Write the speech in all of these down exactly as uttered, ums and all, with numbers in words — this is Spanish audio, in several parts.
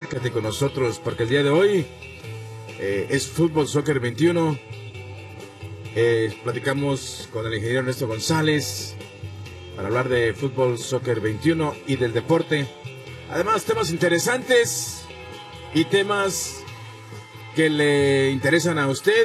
comunícate con nosotros, porque el día de hoy eh, es Fútbol Soccer veintiuno. Eh, platicamos con el ingeniero Ernesto González para hablar de Fútbol Soccer veintiuno y del deporte. Además, temas interesantes y temas que le interesan a usted.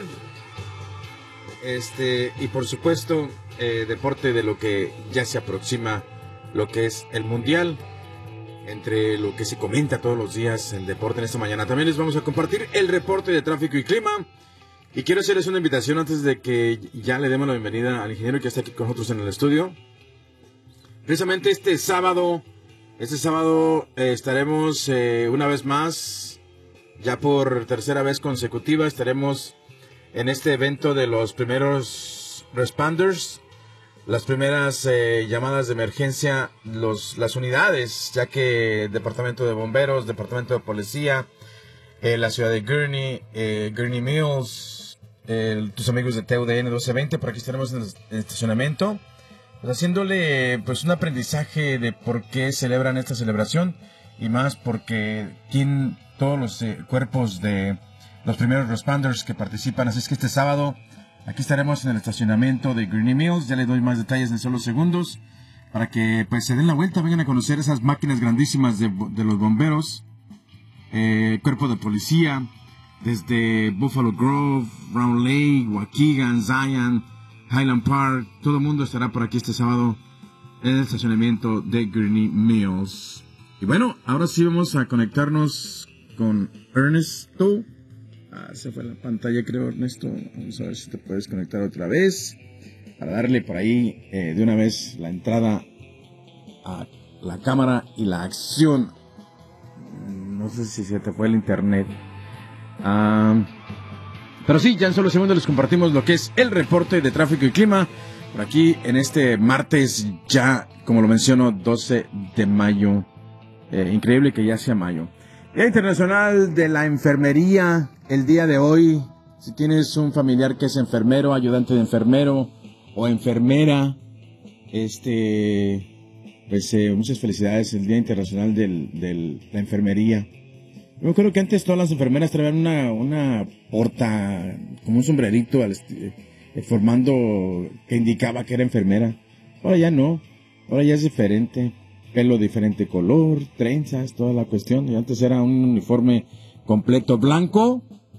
Este, y por supuesto, eh, deporte de lo que ya se aproxima, lo que es el Mundial. Entre lo que se comenta todos los días el deporte en esta mañana. También les vamos a compartir el reporte de tráfico y clima. Y quiero hacerles una invitación antes de que ya le demos la bienvenida al ingeniero que está aquí con nosotros en el estudio. Precisamente este sábado, este sábado eh, estaremos eh, una vez más, ya por tercera vez consecutiva, estaremos en este evento de los primeros responders. Las primeras eh, llamadas de emergencia, los, las unidades, ya que Departamento de Bomberos, Departamento de Policía, eh, la ciudad de Gurnee, eh, Gurnee Mills, eh, tus amigos de T U D N doce veinte, por aquí estaremos en el, en el estacionamiento, pues haciéndole pues un aprendizaje de por qué celebran esta celebración y más porque tienen todos los eh, cuerpos de los primeros responders que participan, así es que este sábado aquí estaremos en el estacionamiento de Gurnee Mills. Ya le doy más detalles en solo segundos para que pues se den la vuelta, vengan a conocer esas máquinas grandísimas de, de los bomberos, eh, cuerpo de policía, desde Buffalo Grove, Round Lake, Waukegan, Zion, Highland Park. Todo el mundo estará por aquí este sábado en el estacionamiento de Gurnee Mills. Y bueno, ahora sí vamos a conectarnos con Ernesto. Ah, se fue la pantalla, creo, Ernesto. Vamos a ver si te puedes conectar otra vez para darle por ahí eh, de una vez la entrada a la cámara y la acción. No sé si se te fue el internet. Ah, pero sí, ya en solo segundos les compartimos lo que es el reporte de tráfico y clima por aquí en este martes, ya como lo menciono, doce de mayo. Eh, increíble que ya sea mayo. Día Internacional de la Enfermería, el día de hoy. Si tienes un familiar que es enfermero, ayudante de enfermero o enfermera, este, pues eh, muchas felicidades, el Día Internacional de la Enfermería. Yo creo que antes todas las enfermeras traían una, una porta, como un sombrerito, al eh, formando, que indicaba que era enfermera. Ahora ya no, ahora ya es diferente. Pelo diferente color, trenzas, toda la cuestión. Y antes era un uniforme completo blanco,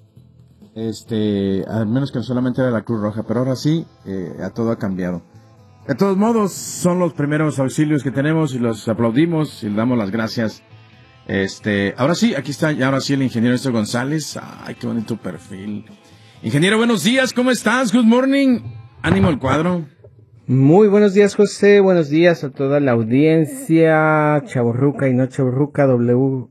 este, al menos que solamente era la Cruz Roja, pero ahora sí, eh, a todo ha cambiado. De todos modos, son los primeros auxilios que tenemos y los aplaudimos y le damos las gracias. Este, ahora sí, aquí está, y ahora sí el ingeniero Ernesto González. Ay, qué bonito perfil. Ingeniero, buenos días, ¿cómo estás? Good morning. Ánimo al cuadro. Muy buenos días, José, buenos días a toda la audiencia, chavorruca y no chavorruca, W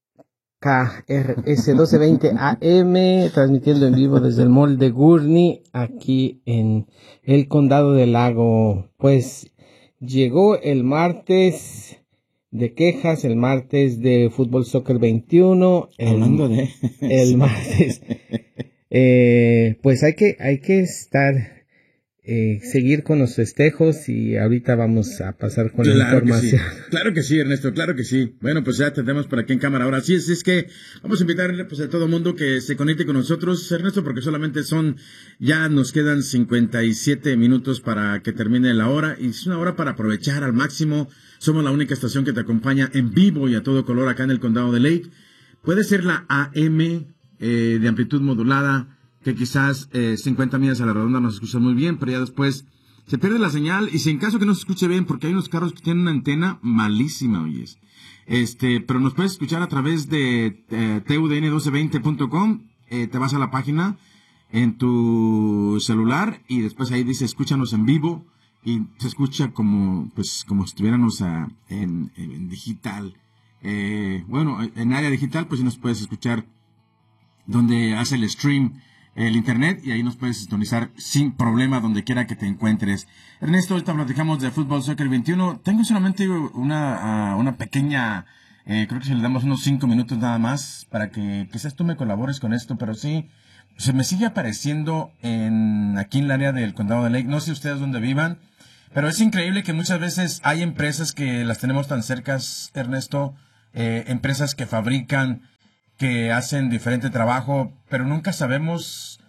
K R S doce veinte A M, transmitiendo en vivo desde el mall de Gurnee, aquí en el condado del Lago. Pues llegó el martes de quejas, el martes de Fútbol Soccer veintiuno, el, hablando de el martes, eh, pues hay que, hay que estar... Eh, seguir con los festejos y ahorita vamos a pasar con claro la información. Que sí. Claro que sí, Ernesto, claro que sí. Bueno, pues ya tenemos por aquí en cámara. Ahora sí, es, es que vamos a invitarle pues, a todo el mundo que se conecte con nosotros, Ernesto, porque solamente son, ya nos quedan cincuenta y siete minutos para que termine la hora y es una hora para aprovechar al máximo. Somos la única estación que te acompaña en vivo y a todo color acá en el condado de Lake. Puede ser la A M eh, de amplitud modulada, que quizás eh, cincuenta millas a la redonda nos escucha muy bien, pero ya después se pierde la señal, y si en caso que no se escuche bien, porque hay unos carros que tienen una antena malísima, oyes, este, pero nos puedes escuchar a través de eh, T U D N doce veinte punto com, eh, te vas a la página en tu celular, y después ahí dice escúchanos en vivo, y se escucha como, pues, como si estuviéramos a, en, en, en digital, eh, bueno, en área digital, pues sí nos puedes escuchar donde hace el stream el internet, y ahí nos puedes sintonizar sin problema donde quiera que te encuentres. Ernesto, ahorita platicamos de Fútbol Soccer veintiuno. Tengo solamente una, uh, una pequeña, eh, creo que si le damos unos cinco minutos nada más para que quizás tú me colabores con esto, pero sí, se me sigue apareciendo en aquí en el área del condado de Lake. No sé ustedes dónde vivan, pero es increíble que muchas veces hay empresas que las tenemos tan cercas, Ernesto, eh, empresas que fabrican que hacen diferente trabajo, pero nunca sabemos.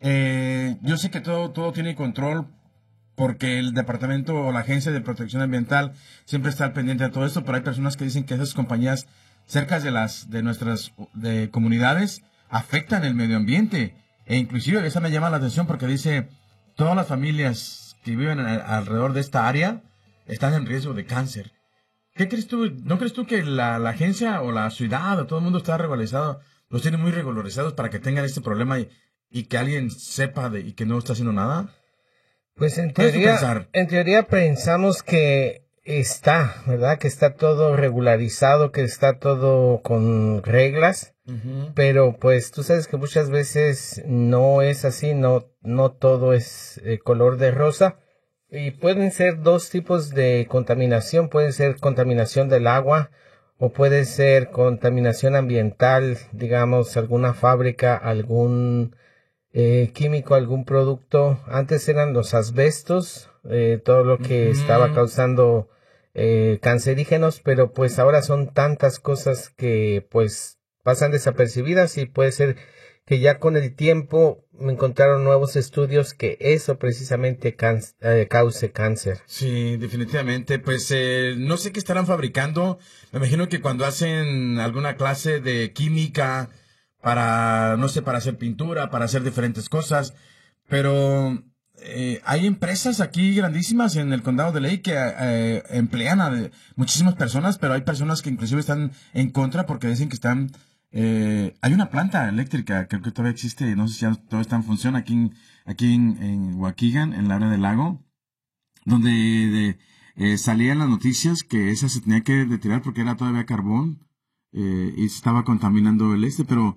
Eh, yo sé que todo, todo tiene control porque el departamento o la agencia de protección ambiental siempre está al pendiente de todo esto, pero hay personas que dicen que esas compañías cerca de las de nuestras de comunidades afectan el medio ambiente. E inclusive esa me llama la atención porque dice, todas las familias que viven a- alrededor de esta área están en riesgo de cáncer. ¿Qué crees tú? ¿No crees tú que la, la agencia o la ciudad o todo el mundo está regularizado, los tiene muy regularizados para que tengan este problema y, y que alguien sepa de, y que no está haciendo nada? Pues en ¿Puedes tú teoría, pensar? en teoría pensamos que está, ¿verdad? Que está todo regularizado, que está todo con reglas, Ujú. pero pues tú sabes que muchas veces no es así, no, no todo es eh, color de rosa. Y pueden ser dos tipos de contaminación, pueden ser contaminación del agua o puede ser contaminación ambiental, digamos, alguna fábrica, algún eh, químico, algún producto. Antes eran los asbestos, eh, todo lo que Ujú. estaba causando eh, cancerígenos, pero pues ahora son tantas cosas que pues pasan desapercibidas y puede ser que ya con el tiempo me encontraron nuevos estudios que eso precisamente can- eh, cause cáncer. Sí, definitivamente. Pues eh, no sé qué estarán fabricando. Me imagino que cuando hacen alguna clase de química para, no sé, para hacer pintura, para hacer diferentes cosas. Pero eh, hay empresas aquí grandísimas en el condado de Lake que eh, emplean a de- muchísimas personas, pero hay personas que inclusive están en contra porque dicen que están... eh, hay una planta eléctrica, creo que todavía existe, no sé si ya todavía está en función aquí en, aquí en, en Waukegan, en la área del lago, donde de- eh, salían las noticias que esa se tenía que retirar porque era todavía carbón eh, y se estaba contaminando el este, pero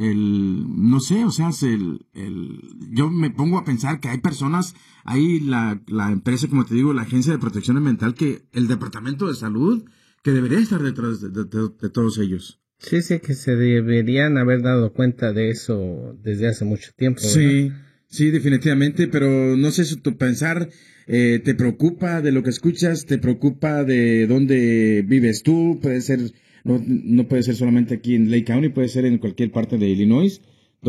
el, no sé, o sea, se- el, el, yo me pongo a pensar que hay personas, hay la, la empresa, como te digo, la Agencia de Protección Ambiental, que el Departamento de Salud, que debería estar detrás de, de- de- de todos ellos. Sí, sí, que se deberían haber dado cuenta de eso desde hace mucho tiempo, ¿verdad? Sí, sí, definitivamente, pero no sé si tu pensar eh, te preocupa de lo que escuchas, te preocupa de dónde vives tú, puede ser, no, no puede ser solamente aquí en Lake County, puede ser en cualquier parte de Illinois,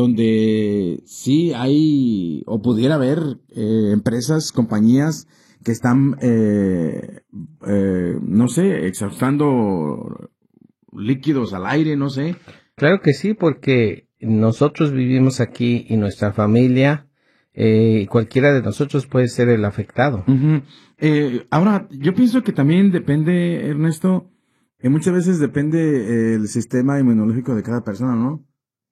donde sí hay o pudiera haber eh, empresas, compañías que están, eh, eh, no sé, exhaustando líquidos al aire, no sé. Claro que sí, porque nosotros vivimos aquí y nuestra familia, eh, cualquiera de nosotros puede ser el afectado. Ujú. Eh, ahora, yo pienso que también depende, Ernesto, que muchas veces depende eh, el sistema inmunológico de cada persona, ¿no?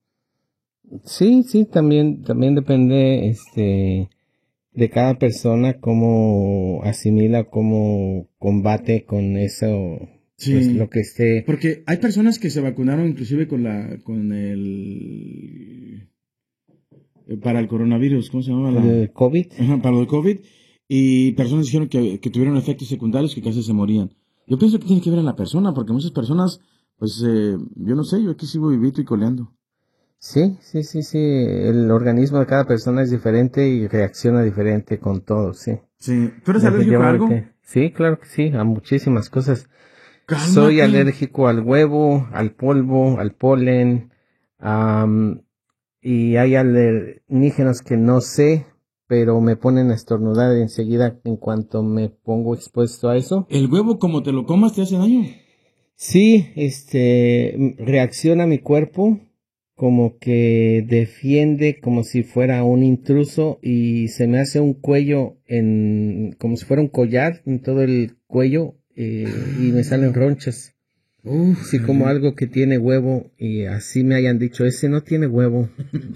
Sí, sí, también, también depende, este, de cada persona cómo asimila, cómo combate con eso, pues Sí. lo que esté. Porque hay personas que se vacunaron inclusive con la, con el, eh, para el coronavirus, ¿cómo se llama? La, El COVID. ajá, para el COVID, y personas dijeron que, que tuvieron efectos secundarios que casi se morían. Yo pienso que tiene que ver en la persona, porque muchas personas, pues, eh, yo no sé, yo aquí sigo vivito y coleando. Sí, sí, sí, sí. El organismo de cada persona es diferente y reacciona diferente con todo, sí. Sí. ¿Tú eres alérgico a algo? Definitivamente. Sí, claro que sí, a muchísimas cosas. Cálmate. Soy alérgico al huevo, al polvo, al polen, am, y hay alienígenos que no sé, pero me ponen a estornudar enseguida en cuanto me pongo expuesto a eso. ¿El huevo como te lo comas te hace daño? Sí, este, m- reacciona mi cuerpo como que defiende como si fuera un intruso y se me hace un cuello en, como si fuera un collar en todo el cuello eh, y me salen ronchas. Uf, Así como algo que tiene huevo y así me hayan dicho, ese no tiene huevo.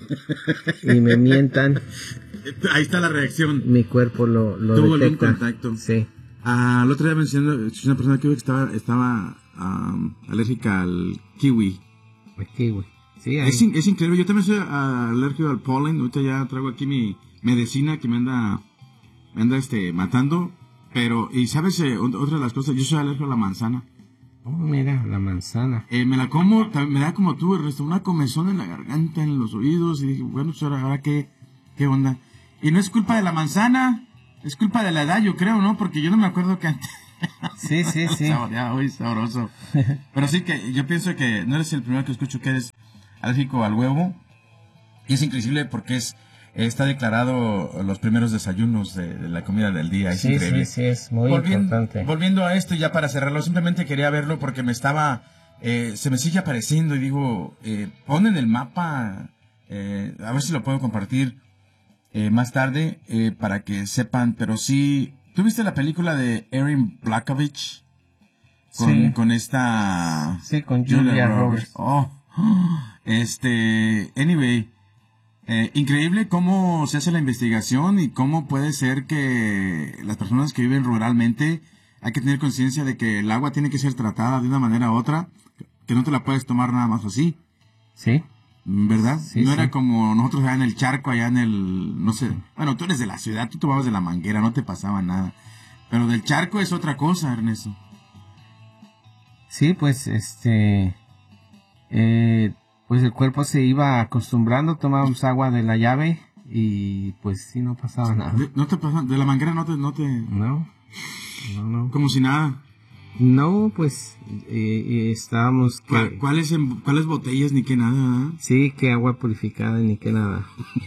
Y me mientan, Ahí está la reacción. mi cuerpo lo, lo Tuvo algún detecta. contacto. Sí. Ah, el otro día mencionando, escuché una persona que dijo que estaba, estaba am, alérgica al kiwi. Aquí, güey. Sí, ahí. Es, in- es increíble, yo también soy ah, alérgico al polen. Ahorita ya traigo aquí mi medicina que me anda, me anda este, matando. Pero, y sabes, eh, ot- otra de las cosas, yo soy alérgico a la manzana. Oh, mira, la manzana. Eh, me la como, tam- me da como tú, el resto, una comezón en la garganta, en los oídos, y dije, bueno, pues ahora, ahora qué, qué onda. Y no es culpa de la manzana, es culpa de la edad, yo creo, ¿no? Porque yo no me acuerdo que antes... Sí, sí, sí. Saboreaba, uy, sabroso. Pero sí que yo pienso que no eres el primero que escucho que eres alérgico al huevo. Y es increíble porque es está declarado los primeros desayunos de, de la comida del día. Es sí, increíble. Sí, sí, es muy volviendo, importante. Volviendo a esto, ya para cerrarlo, simplemente quería verlo porque me estaba, eh, se me sigue apareciendo y digo, eh, pon en el mapa, eh, a ver si lo puedo compartir eh, más tarde eh, para que sepan, pero sí, ¿tú viste la película de Erin Brockovich? Con, sí. con esta... Sí, con Julia Roberts. Roberts. Oh, este, anyway, eh, increíble cómo se hace la investigación y cómo puede ser que las personas que viven ruralmente hay que tener conciencia de que el agua tiene que ser tratada de una manera u otra, que no te la puedes tomar nada más así. Sí. ¿Verdad? Sí, no sí. era como nosotros allá en el charco, allá en el, no sé, bueno, tú eres de la ciudad, tú tomabas de la manguera, no te pasaba nada. Pero del charco es otra cosa, Ernesto. Sí, pues, este, eh, pues el cuerpo se iba acostumbrando, tomábamos agua de la llave y pues sí, no pasaba nada. De, no te pasaba, de la manguera no te, no te... No, no, no. Como si nada. No, pues, eh, estábamos que... ¿Cuál, ¿Cuáles cuáles botellas ni qué nada? ¿Eh? Sí, que agua purificada ni que nada.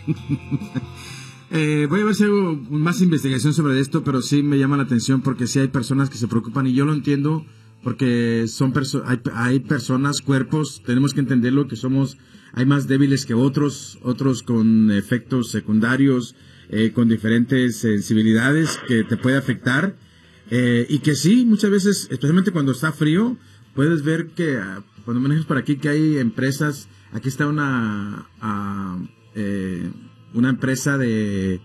eh, voy a ver si hago más investigación sobre esto, pero sí me llama la atención porque sí hay personas que se preocupan y yo lo entiendo. Porque son perso hay, hay personas, cuerpos, tenemos que entenderlo, que somos, hay más débiles que otros, otros con efectos secundarios, eh, con diferentes sensibilidades que te puede afectar, eh, y que sí, muchas veces, especialmente cuando está frío, puedes ver que, uh, cuando manejas por aquí, que hay empresas, aquí está una, uh, eh, una empresa de,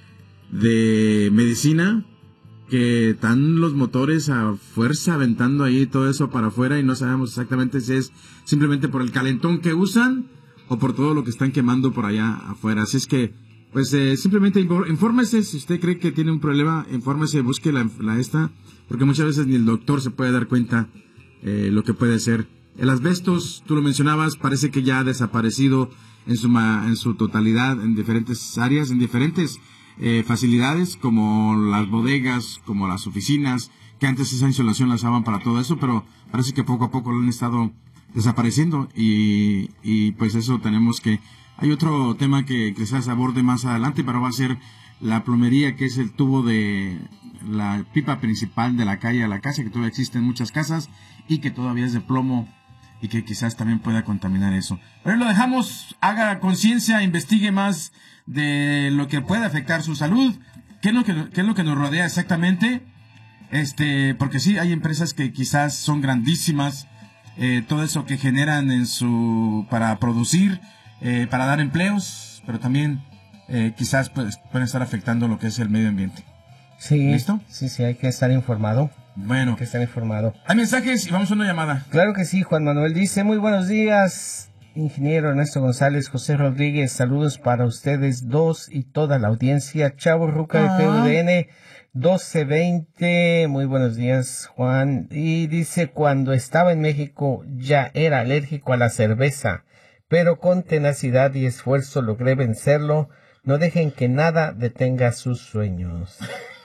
de medicina, que están los motores a fuerza aventando ahí todo eso para afuera y no sabemos exactamente si es simplemente por el calentón que usan o por todo lo que están quemando por allá afuera. Así es que, pues eh, simplemente infórmese, si usted cree que tiene un problema, infórmese, busque la, la esta, porque muchas veces ni el doctor se puede dar cuenta eh, lo que puede ser. El asbestos, tú lo mencionabas, parece que ya ha desaparecido en su, en su totalidad en diferentes áreas, en diferentes Eh, facilidades como las bodegas, como las oficinas, que antes esa insolación la usaban para todo eso, pero parece que poco a poco lo han estado desapareciendo y, y pues eso tenemos que... Hay otro tema que quizás aborde más adelante, pero va a ser la plomería, que es el tubo de la pipa principal de la calle a la casa, que todavía existe en muchas casas y que todavía es de plomo y que quizás también pueda contaminar eso. Pero lo dejamos, haga conciencia, investigue más de lo que puede afectar su salud, qué es lo que, qué es lo que nos rodea exactamente, este, porque sí, hay empresas que quizás son grandísimas, eh, todo eso que generan en su, para producir, eh, para dar empleos, pero también eh, quizás pues, pueden estar afectando lo que es el medio ambiente. Sí, ¿listo? Sí, sí, hay que estar informado. Bueno, hay que estar informado. Hay mensajes y vamos a una llamada. Claro que sí, Juan Manuel dice, muy buenos días, ingeniero Ernesto González, José Rodríguez, saludos para ustedes dos y toda la audiencia. Chavo Ruca de T U D N doce veinte, muy buenos días, Juan. Y dice, cuando estaba en México ya era alérgico a la cerveza, pero con tenacidad y esfuerzo logré vencerlo. No dejen que nada detenga sus sueños.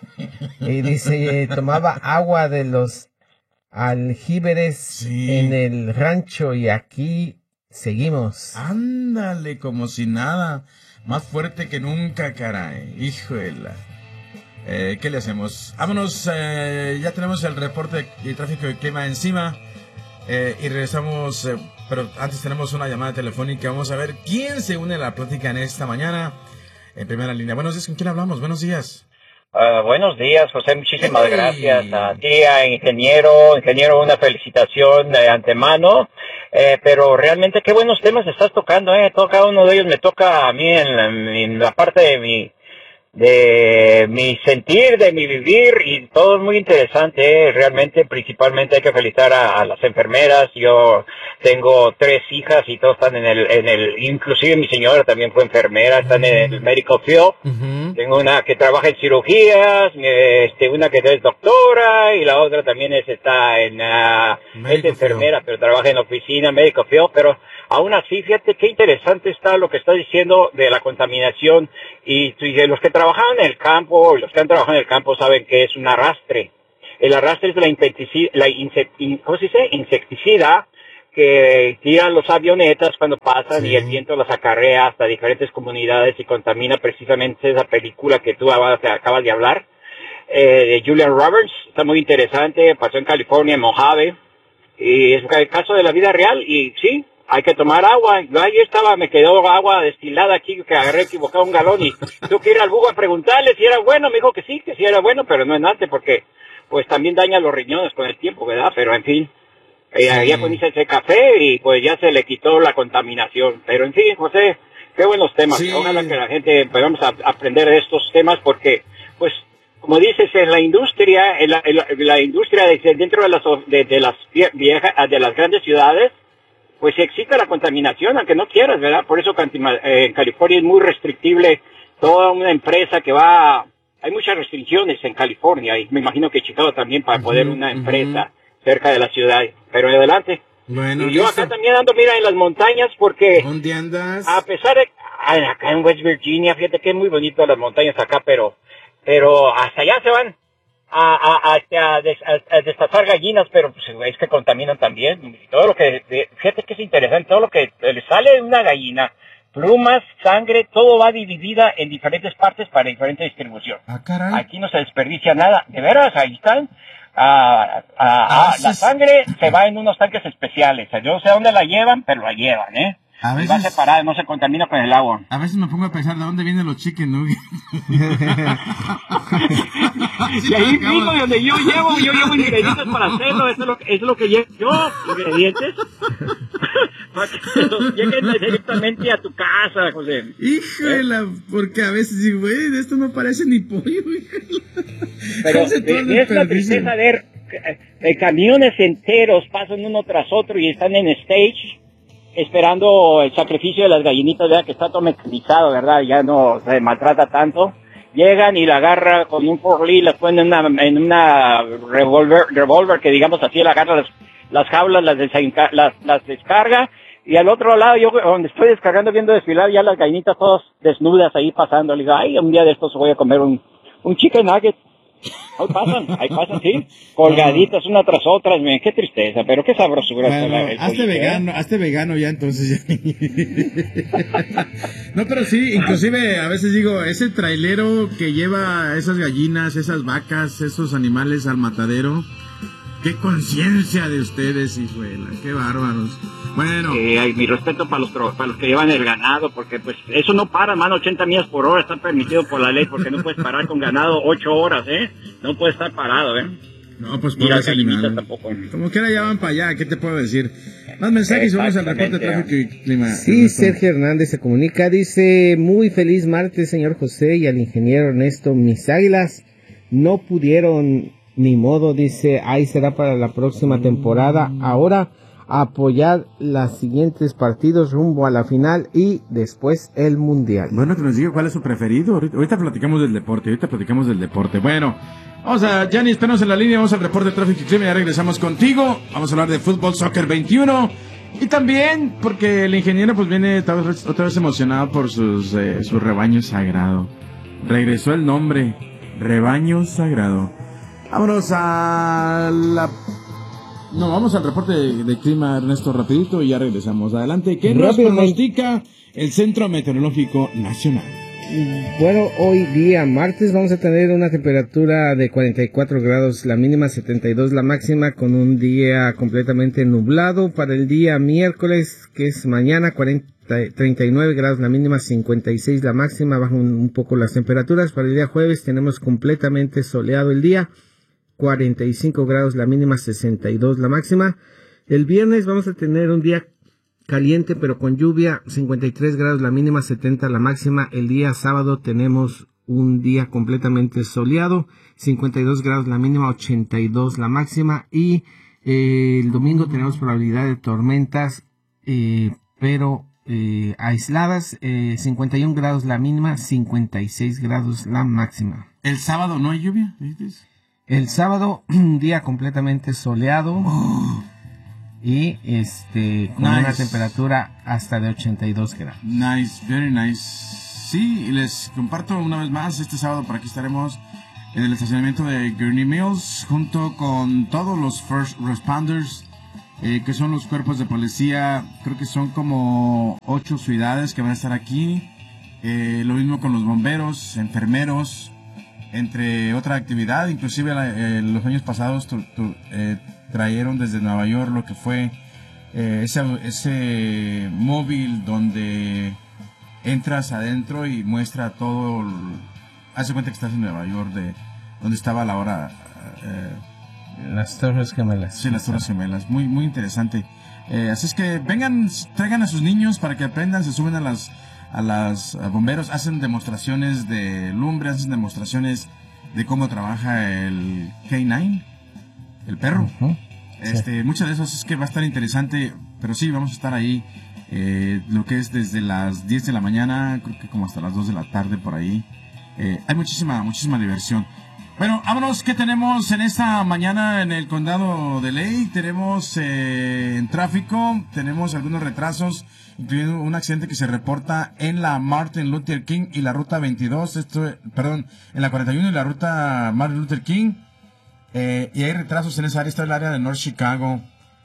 Y dice, tomaba agua de los aljibres sí. en el rancho y aquí seguimos. Ándale, como si nada. Más fuerte que nunca, caray. Híjole. Eh, ¿Qué le hacemos? Vámonos, eh, ya tenemos el reporte de tráfico y clima encima. Eh, y regresamos, eh, pero antes tenemos una llamada telefónica. Vamos a ver quién se une a la plática en esta mañana. En primera línea. Buenos días, ¿con quién hablamos? Buenos días. Uh, buenos días, José, muchísimas hey. gracias a ti, a ingeniero, ingeniero, una felicitación de antemano, eh, pero realmente qué buenos temas estás tocando, eh, todo, cada uno de ellos me toca a mí en la, en la parte de mi, de mi sentir, de mi vivir, y todo es muy interesante, eh, realmente, principalmente hay que felicitar a, a las enfermeras. Yo tengo tres hijas y todos están en el, en el, inclusive mi señora también fue enfermera, están en el medical field. Uh-huh. Tengo una que trabaja en cirugías, este, una que es doctora y la otra también es, está en, uh, es enfermera, pero trabaja en oficina, medical field, pero aún así, fíjate qué interesante está lo que está diciendo de la contaminación, y, y de los que trabajan en el campo, los que han trabajado en el campo saben que es un arrastre. El arrastre es la insecticida, la insect, ¿cómo se dice? insecticida, que tiran los avionetas cuando pasan Sí. y el viento las acarrea hasta diferentes comunidades y contamina precisamente esa película que tú acabas acabas de hablar, eh, de Julia Roberts. Está muy interesante, pasó en California, en Mojave, y es el caso de la vida real. Y sí, hay que tomar agua. Yo ahí estaba, me quedó agua destilada aquí, que agarré equivocado un galón, y tuve que ir al bugo a preguntarle si era bueno. Me dijo que sí, que sí era bueno, pero no en antes, porque pues también daña los riñones con el tiempo, ¿verdad? Pero en fin, eh, Sí. ya con ese café y pues ya se le quitó la contaminación. Pero en fin, José, qué buenos temas. Sí. Ojalá que la gente podamos a- aprender de estos temas, porque pues como dices, en la industria, en la, en la, en la industria de, dentro de las de, de las vie- viejas, de las grandes ciudades, pues existe la contaminación, aunque no quieras, ¿verdad? Por eso cantima- eh, en California es muy restrictible toda una empresa que va. Hay muchas restricciones en California, y me imagino que Chicago también, para poder Ujú, una ujú. empresa cerca de la ciudad. Pero adelante. Bueno, Y yo listo. acá también ando, mira, en las montañas, porque ¿Dónde andas? a pesar de, ay, acá en West Virginia, fíjate que es muy bonito las montañas acá, pero, pero hasta allá se van a, a, a, a, des- a- a destazar gallinas, pero pues es que contaminan también. Y todo lo que, de- fíjate que es interesante, todo lo que le sale de una gallina, plumas, sangre, todo va dividida en diferentes partes para diferente distribución. Ah, caray. Aquí no se desperdicia nada, de veras, ahí están. Ah, ah, ah, Ah, la sí. sangre se va en unos tanques especiales. Yo no sé dónde la llevan, pero la llevan, ¿eh? A Y va veces- separada, no se contamina con el agua. A veces me pongo a pensar de dónde vienen los chicken nuggets. Y ahí mismo donde yo llevo, yo llevo ingredientes para hacerlo, eso es lo, que- eso es lo que llevo yo, ingredientes, para que los lleguen directamente a tu casa, José. Híjole, porque a veces digo, güey, esto no parece ni pollo, híjole. Pero Hace todo el eh, es una desperdicio. tristeza ver eh, eh, camiones enteros pasan uno tras otro y están en stage esperando el sacrificio de las gallinitas, ¿verdad? Que está todo mecanizado, ¿verdad? Ya no se maltrata tanto. Llegan y la agarra con un forklift, las ponen en una, en una revolver, revolver que digamos así, la agarra las, las jaulas, las, desenca- las, las descarga, y al otro lado, yo donde estoy descargando, viendo desfilar ya las gallinitas todas desnudas ahí pasando. Le digo, ay, un día de estos voy a comer un, un chicken nugget. Ahí pasan, ahí pasan, sí, colgaditas una tras otra, miren, qué tristeza, pero qué sabrosura. Bueno, está la- el hazte pollito, ¿eh? vegano, hazte vegano ya entonces. Ya. No, pero sí, inclusive a veces digo, ese trailero que lleva esas gallinas, esas vacas, esos animales al matadero, qué conciencia de ustedes, hijuela, qué bárbaros. Bueno, Eh, hay mi respeto para los, tro- para los que llevan el ganado, porque pues eso no para, mano, ochenta millas por hora está permitido por la ley, porque no puedes parar con ganado ocho horas, ¿eh? No puedes estar parado, ¿eh? no, pues Y las pobres gallinitas animales. tampoco. Como quiera ya van para allá, ¿qué te puedo decir? Más mensajes y vamos al reporte de tráfico y clima. Sí, Ernesto. Sergio Hernández se comunica, dice, muy feliz martes, señor José, y al ingeniero Ernesto. Mis águilas no pudieron, ni modo, dice, ahí será para la próxima temporada. Ahora, apoyar los siguientes partidos rumbo a la final y después el mundial. Bueno, que nos diga cuál es su preferido. Ahorita, ahorita platicamos del deporte, ahorita platicamos del deporte. Bueno, vamos a, Gianni, espéranos en la línea, vamos al reporte de tráfico y clima, ya regresamos contigo. Vamos a hablar de fútbol, soccer veintiuno. Y también, porque el ingeniero pues viene otra vez, otra vez emocionado por sus, eh, su rebaño sagrado. Regresó el nombre, rebaño sagrado. Vámonos a la... No, vamos al reporte de, de clima, Ernesto, rapidito, y ya regresamos. Adelante, ¿qué nos Rápidamente. pronostica el Centro Meteorológico Nacional? Bueno, hoy día martes vamos a tener una temperatura de cuarenta y cuatro grados, la mínima setenta y dos la máxima, con un día completamente nublado. Para el día miércoles, que es mañana, cuarenta, treinta y nueve grados la mínima, cincuenta y seis la máxima, bajan un, un poco las temperaturas. Para el día jueves tenemos completamente soleado el día, cuarenta y cinco grados la mínima, sesenta y dos la máxima. El viernes vamos a tener un día caliente pero con lluvia, cincuenta y tres grados la mínima, setenta la máxima. El día sábado tenemos un día completamente soleado, cincuenta y dos grados la mínima, ochenta y dos la máxima. Y eh, el domingo tenemos probabilidad de tormentas, eh, pero eh, aisladas, eh, cincuenta y un grados la mínima, cincuenta y seis grados la máxima. El sábado no hay lluvia, ¿dices? El sábado, un día completamente soleado. Oh, Y este con Nice. una temperatura hasta de ochenta y dos grados. nice, very nice. Sí, y les comparto una vez más, este sábado por aquí estaremos en el estacionamiento de Gurney Mills junto con todos los first responders eh, que son los cuerpos de policía. Creo que son como ocho ciudades que van a estar aquí. Eh, lo mismo con los bomberos, enfermeros, entre otra actividad. Inclusive eh, los años pasados tu, tu, eh, trajeron desde Nueva York lo que fue eh, ese, ese móvil donde entras adentro y muestra todo. El, hace cuenta que estás en Nueva York, de donde estaba la hora. Eh, las Torres Gemelas. Sí, las Torres Gemelas. Muy, muy interesante. Eh, así es que vengan, traigan a sus niños para que aprendan, se suben a las a las a bomberos, hacen demostraciones de lumbre, hacen demostraciones de cómo trabaja el K nueve, el perro. Uh-huh. Este, sí. Muchas de esas es que va a estar interesante, pero sí, vamos a estar ahí, eh, lo que es desde las diez de la mañana, creo que como hasta las dos de la tarde por ahí. Eh, hay muchísima, muchísima diversión. Bueno, vámonos, ¿qué tenemos en esta mañana en el condado de Lake? Tenemos eh, en tráfico, tenemos algunos retrasos, incluyendo un accidente que se reporta en la Martin Luther King y la ruta veintidós, esto, perdón, en la cuarenta y uno y la ruta Martin Luther King, eh, y hay retrasos en esa área. Está el área de North Chicago.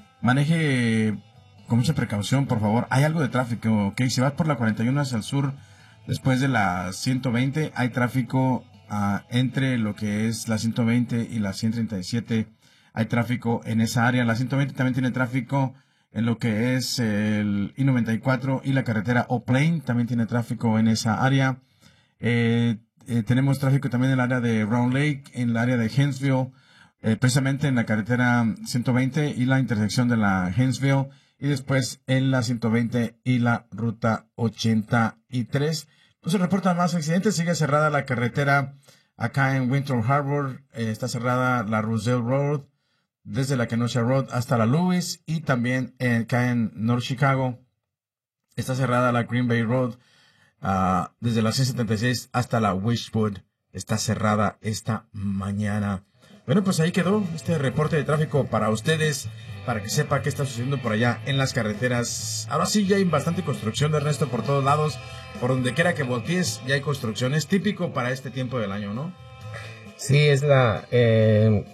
Maneje con mucha precaución, por favor. Hay algo de tráfico, ok, si vas por la cuarenta y uno hacia el sur, después de la ciento veinte, hay tráfico uh, entre lo que es la ciento veinte y la ciento treinta y siete, hay tráfico en esa área. La ciento veinte también tiene tráfico en lo que es el I noventa y cuatro y la carretera O'Plain, también tiene tráfico en esa área. Eh, eh, tenemos tráfico también en el área de Round Lake, en el área de Hainesville, eh, precisamente en la carretera ciento veinte y la intersección de la Hainesville, y después en la ciento veinte y la ruta ochenta y tres. No se reportan más accidentes, sigue cerrada la carretera acá en Winter Harbor, eh, está cerrada la Roselle Road, desde la Kenosha Road hasta la Lewis, y también eh, acá en North Chicago está cerrada la Green Bay Road, uh, desde la ciento setenta y seis hasta la Wishwood, está cerrada esta mañana. Bueno, pues ahí quedó este reporte de tráfico para ustedes, para que sepa qué está sucediendo por allá en las carreteras. Ahora sí, ya hay bastante construcción, Ernesto, por todos lados, por donde quiera que voltees, ya hay construcción. Es típico para este tiempo del año, ¿no? Sí, es la... Eh...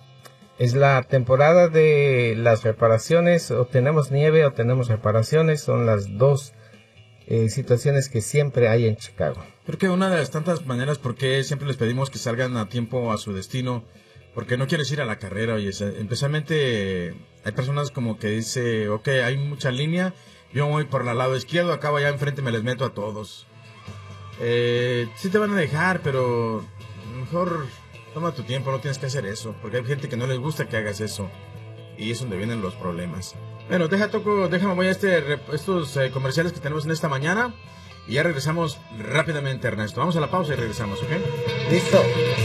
Es la temporada de las reparaciones, o tenemos nieve o tenemos reparaciones, son las dos eh, situaciones que siempre hay en Chicago. Creo que una de las tantas maneras por qué siempre les pedimos que salgan a tiempo a su destino, porque no quieres ir a la carrera, oye, especialmente hay personas como que dice, ok, hay mucha línea, yo voy por el lado izquierdo, acá allá enfrente me les meto a todos. Eh, sí te van a dejar, pero mejor... Toma tu tiempo, no tienes que hacer eso, porque hay gente que no les gusta que hagas eso, y es donde vienen los problemas. Bueno, deja toco, déjame voy a este, estos eh, comerciales que tenemos en esta mañana, y ya regresamos rápidamente, Ernesto. Vamos a la pausa y regresamos, ¿ok? Listo.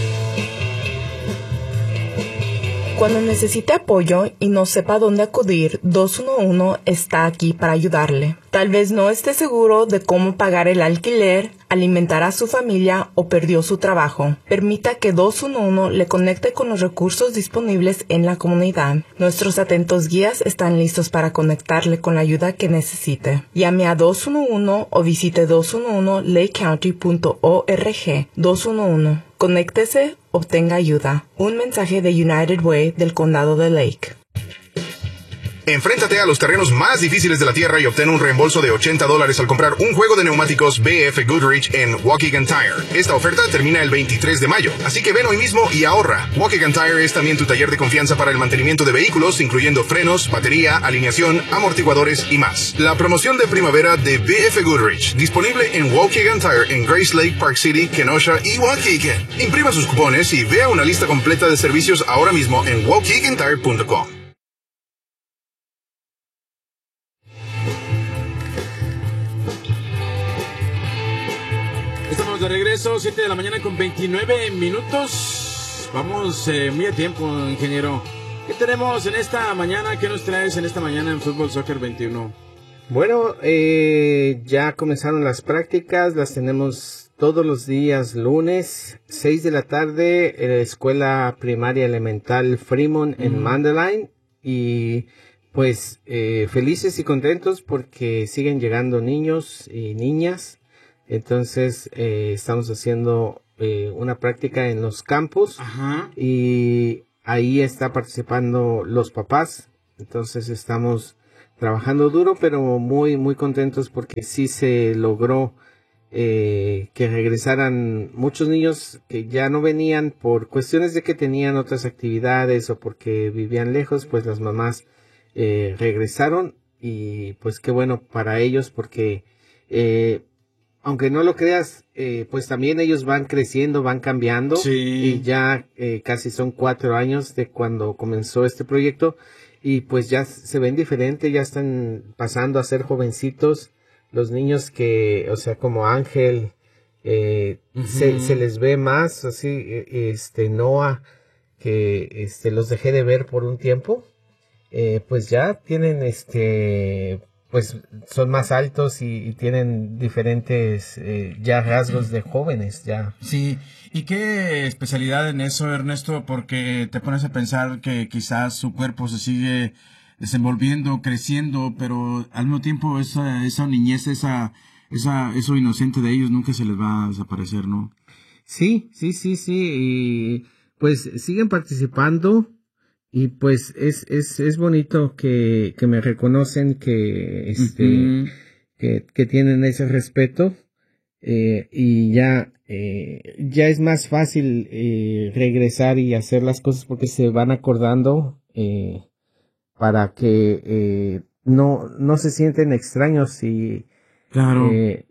Cuando necesite apoyo y no sepa dónde acudir, dos uno uno está aquí para ayudarle. Tal vez no esté seguro de cómo pagar el alquiler, alimentar a su familia o perdió su trabajo. Permita que dos uno uno le conecte con los recursos disponibles en la comunidad. Nuestros atentos guías están listos para conectarle con la ayuda que necesite. Llame a dos uno uno o visite dos uno uno lake county punto org. dos uno uno. Conéctese, obtenga ayuda. Un mensaje de United Way del Condado de Lake. Enfréntate a los terrenos más difíciles de la tierra y obtén un reembolso de ochenta dólares al comprar un juego de neumáticos B F Goodrich en Waukegan Tire. Esta oferta termina el veintitrés de mayo, así que ven hoy mismo y ahorra. Waukegan Tire es también tu taller de confianza para el mantenimiento de vehículos, incluyendo frenos, batería, alineación, amortiguadores y más. La promoción de primavera de B F Goodrich, disponible en Waukegan Tire en Grace Lake, Park City, Kenosha y Waukegan. Imprima sus cupones y vea una lista completa de servicios ahora mismo en waukegan tire punto com. Estamos de regreso, siete de la mañana con veintinueve minutos. Vamos eh, muy a tiempo, ingeniero. ¿Qué tenemos en esta mañana? ¿Qué nos traes en esta mañana en Fútbol Soccer veintiuno? Bueno, eh, ya comenzaron las prácticas, las tenemos todos los días lunes, seis de la tarde, en la escuela primaria elemental Fremont en mm. Mandeline. Y pues eh, felices y contentos porque siguen llegando niños y niñas. Entonces eh, estamos haciendo eh, una práctica en los campus. Ajá. Y ahí está participando los papás Entonces estamos trabajando duro, pero muy, muy contentos porque sí se logró eh, que regresaran muchos niños que ya no venían por cuestiones de que tenían otras actividades o porque vivían lejos, pues las mamás eh, regresaron y pues qué bueno para ellos porque eh, aunque no lo creas, eh, pues también ellos van creciendo, van cambiando Sí. y ya eh, casi son cuatro años de cuando comenzó este proyecto y pues ya se ven diferentes, ya están pasando a ser jovencitos, los niños que, o sea, como Ángel, eh, Ujú. se, se les ve más, así, eh, este, Noah, que este, los dejé de ver por un tiempo, eh, pues ya tienen, este, pues son más altos y, y tienen diferentes, eh, ya rasgos de jóvenes, ya. Sí, ¿y qué especialidad en eso, Ernesto? Porque te pones a pensar que quizás su cuerpo se sigue desenvolviendo, creciendo, pero al mismo tiempo esa, esa niñez, esa, esa, eso inocente de ellos nunca se les va a desaparecer, ¿no? Sí, sí, sí, sí, y pues siguen participando y pues es, es, es bonito que, que me reconocen que, este, Ujú. que, que tienen ese respeto, eh, y ya, eh, ya es más fácil, eh, regresar y hacer las cosas porque se van acordando, eh, para que, eh, no, no se sienten extraños y, Claro. eh,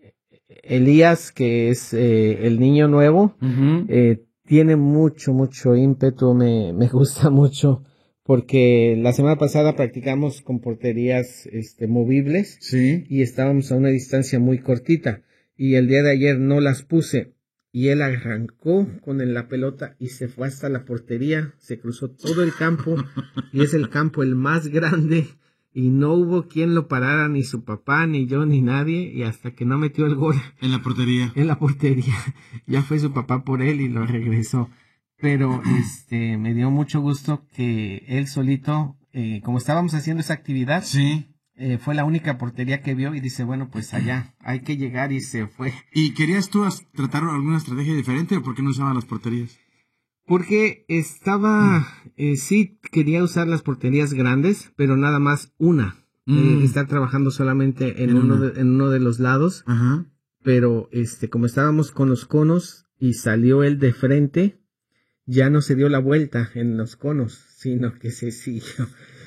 Elías, que es eh, el niño nuevo, Ujú. eh, tiene mucho, mucho ímpetu, me, me gusta mucho, porque la semana pasada practicamos con porterías este, movibles Sí. y estábamos a una distancia muy cortita, y el día de ayer no las puse, y él arrancó con el- la pelota y se fue hasta la portería, se cruzó todo el campo, y es el campo el más grande, y no hubo quien lo parara, ni su papá, ni yo, ni nadie, y hasta que no metió el gol En la portería. en la portería, ya fue su papá por él y lo regresó. Pero este me dio mucho gusto que él solito, eh, como estábamos haciendo esa actividad, Sí. eh, fue la única portería que vio y dice, bueno, pues allá hay que llegar, y se fue. ¿Y querías tú as- tratar alguna estrategia diferente o por qué no usaban las porterías? Porque estaba, eh, sí quería usar las porterías grandes, pero nada más una. Mm. Eh, estar trabajando solamente en, En uno una. de, en uno de los lados. Ajá. Pero este, como estábamos con los conos y salió él de frente, ya no se dio la vuelta en los conos, sino que se siguió.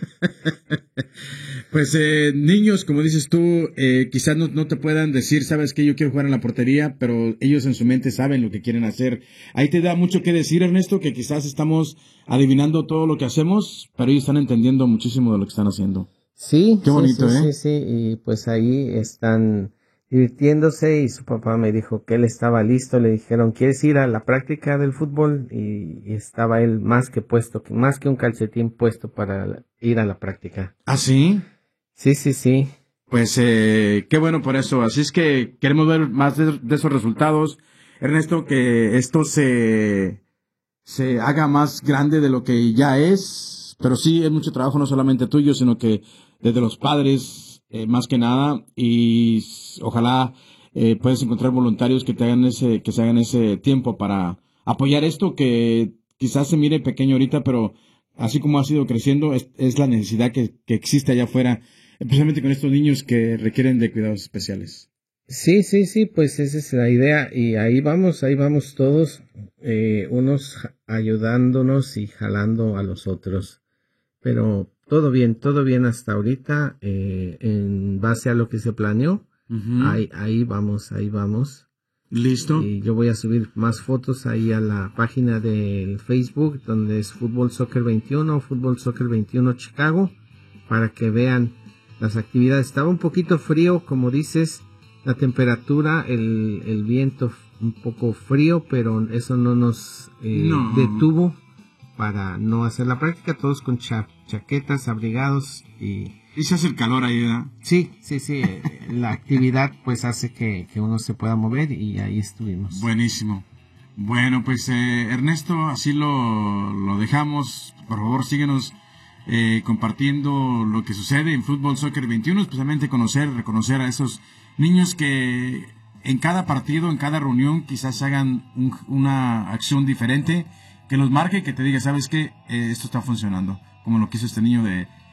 Pues eh, niños, como dices tú, eh, quizás no, no te puedan decir, sabes que yo quiero jugar en la portería, pero ellos en su mente saben lo que quieren hacer. Ahí te da mucho que decir, Ernesto, que quizás estamos adivinando todo lo que hacemos, pero ellos están entendiendo muchísimo de lo que están haciendo. Sí, Qué sí, bonito, sí, ¿eh? sí, sí, y pues ahí están divirtiéndose y su papá me dijo que él estaba listo, le dijeron, ¿quieres ir a la práctica del fútbol? Y, y estaba él más que puesto, que más que un calcetín puesto para ir a la práctica. ¿Ah, sí? Sí, sí, sí. Pues eh, qué bueno por eso. Así es que queremos ver más de, de esos resultados. Ernesto, que esto se, se haga más grande de lo que ya es. Pero sí, es mucho trabajo, no solamente tuyo, sino que desde los padres, eh, más que nada. Y s- ojalá eh, puedas encontrar voluntarios que te hagan ese, que se hagan ese tiempo para apoyar esto, que quizás se mire pequeño ahorita, pero así como ha sido creciendo, es, es la necesidad que, que existe allá afuera, especialmente con estos niños que requieren de cuidados especiales. Sí, sí, sí, pues esa es la idea y ahí vamos, ahí vamos todos, eh, unos ja- ayudándonos y jalando a los otros. Pero todo bien, todo bien hasta ahorita, eh, en base a lo que se planeó, Ujú. ahí, ahí vamos, ahí vamos. ¿Listo? Y yo voy a subir más fotos ahí a la página del Facebook, donde es Fútbol Soccer veintiuno, Fútbol Soccer veintiuno Chicago, para que vean las actividades. Estaba un poquito frío, como dices, la temperatura, el, el viento un poco frío, pero eso no nos eh, No. detuvo para no hacer la práctica, todos con cha- chaquetas, abrigados y Y se hace el calor ahí, ¿verdad? sí, sí, sí, eh, la actividad pues hace que, que uno se pueda mover y ahí estuvimos. Buenísimo. Bueno, pues eh, Ernesto, así lo, lo dejamos. Por favor, síguenos eh, compartiendo lo que sucede en Fútbol Soccer veintiuno, especialmente conocer, reconocer a esos niños que en cada partido, en cada reunión, quizás hagan un- una acción diferente, que los marque, que te diga, ¿sabes qué? Eh, esto está funcionando, como lo que hizo este niño de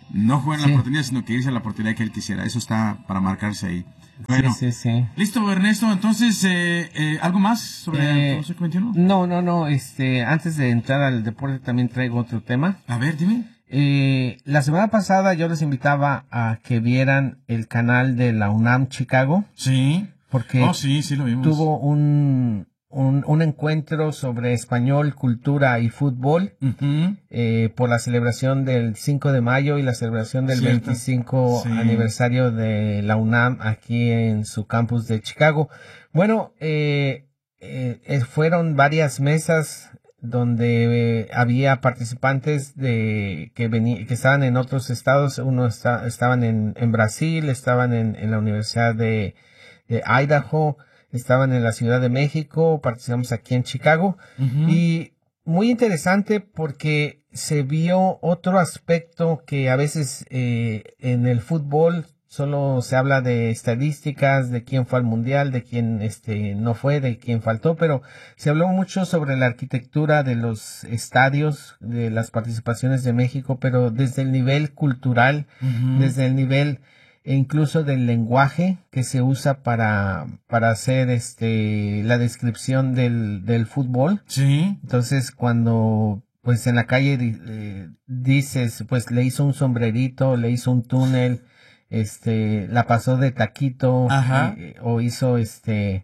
No jugar en Sí. la oportunidad, sino que irse a la oportunidad que él quisiera. Eso está para marcarse ahí. Bueno, Sí, sí, sí. listo, Ernesto. Entonces, eh, eh, ¿algo más sobre Eh, el Consejo veintiuno? No, no, no. Este, antes de entrar al deporte también traigo otro tema. A ver, dime. Eh, la semana pasada yo les invitaba a que vieran el canal de la UNAM Chicago, Sí. porque Oh, sí, sí lo vimos. tuvo un, un, un encuentro sobre español, cultura y fútbol Ujú. eh, por la celebración del cinco de mayo y la celebración del Cierto. veinticinco Sí. aniversario de la UNAM aquí en su campus de Chicago. Bueno, eh, eh, eh, fueron varias mesas donde eh, había participantes de que vení, que estaban en otros estados. Uno está, estaban en, en Brasil, estaban en, en la Universidad de, de Idaho, estaban en la Ciudad de México, participamos aquí en Chicago. Ujú. Y muy interesante porque se vio otro aspecto que a veces eh, en el fútbol solo se habla de estadísticas, de quién fue al mundial, de quién este no fue, de quién faltó, pero se habló mucho sobre la arquitectura de los estadios, de las participaciones de México, pero desde el nivel cultural, Ujú. desde el nivel e incluso del lenguaje que se usa para, para hacer este la descripción del, del fútbol. Sí. Entonces, cuando pues en la calle di- eh, dices, pues le hizo un sombrerito, le hizo un túnel, este, la pasó de taquito, Ajá. eh, o hizo este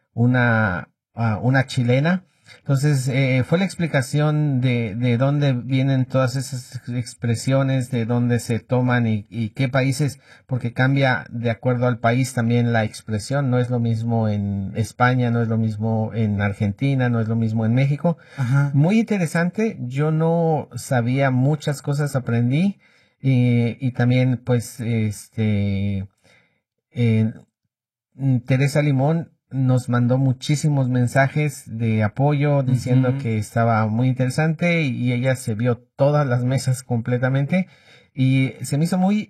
una, ah, una chilena. Entonces, eh, fue la explicación de, de dónde vienen todas esas expresiones, de dónde se toman y, y qué países, porque cambia de acuerdo al país también la expresión. No es lo mismo en España, no es lo mismo en Argentina, no es lo mismo en México. Ajá. Muy interesante. Yo no sabía muchas cosas, aprendí. Y, y también, pues, este, eh, mm, Teresa Limón nos mandó muchísimos mensajes de apoyo diciendo Ujú. que estaba muy interesante y, y ella se vio todas las mesas completamente y se me hizo muy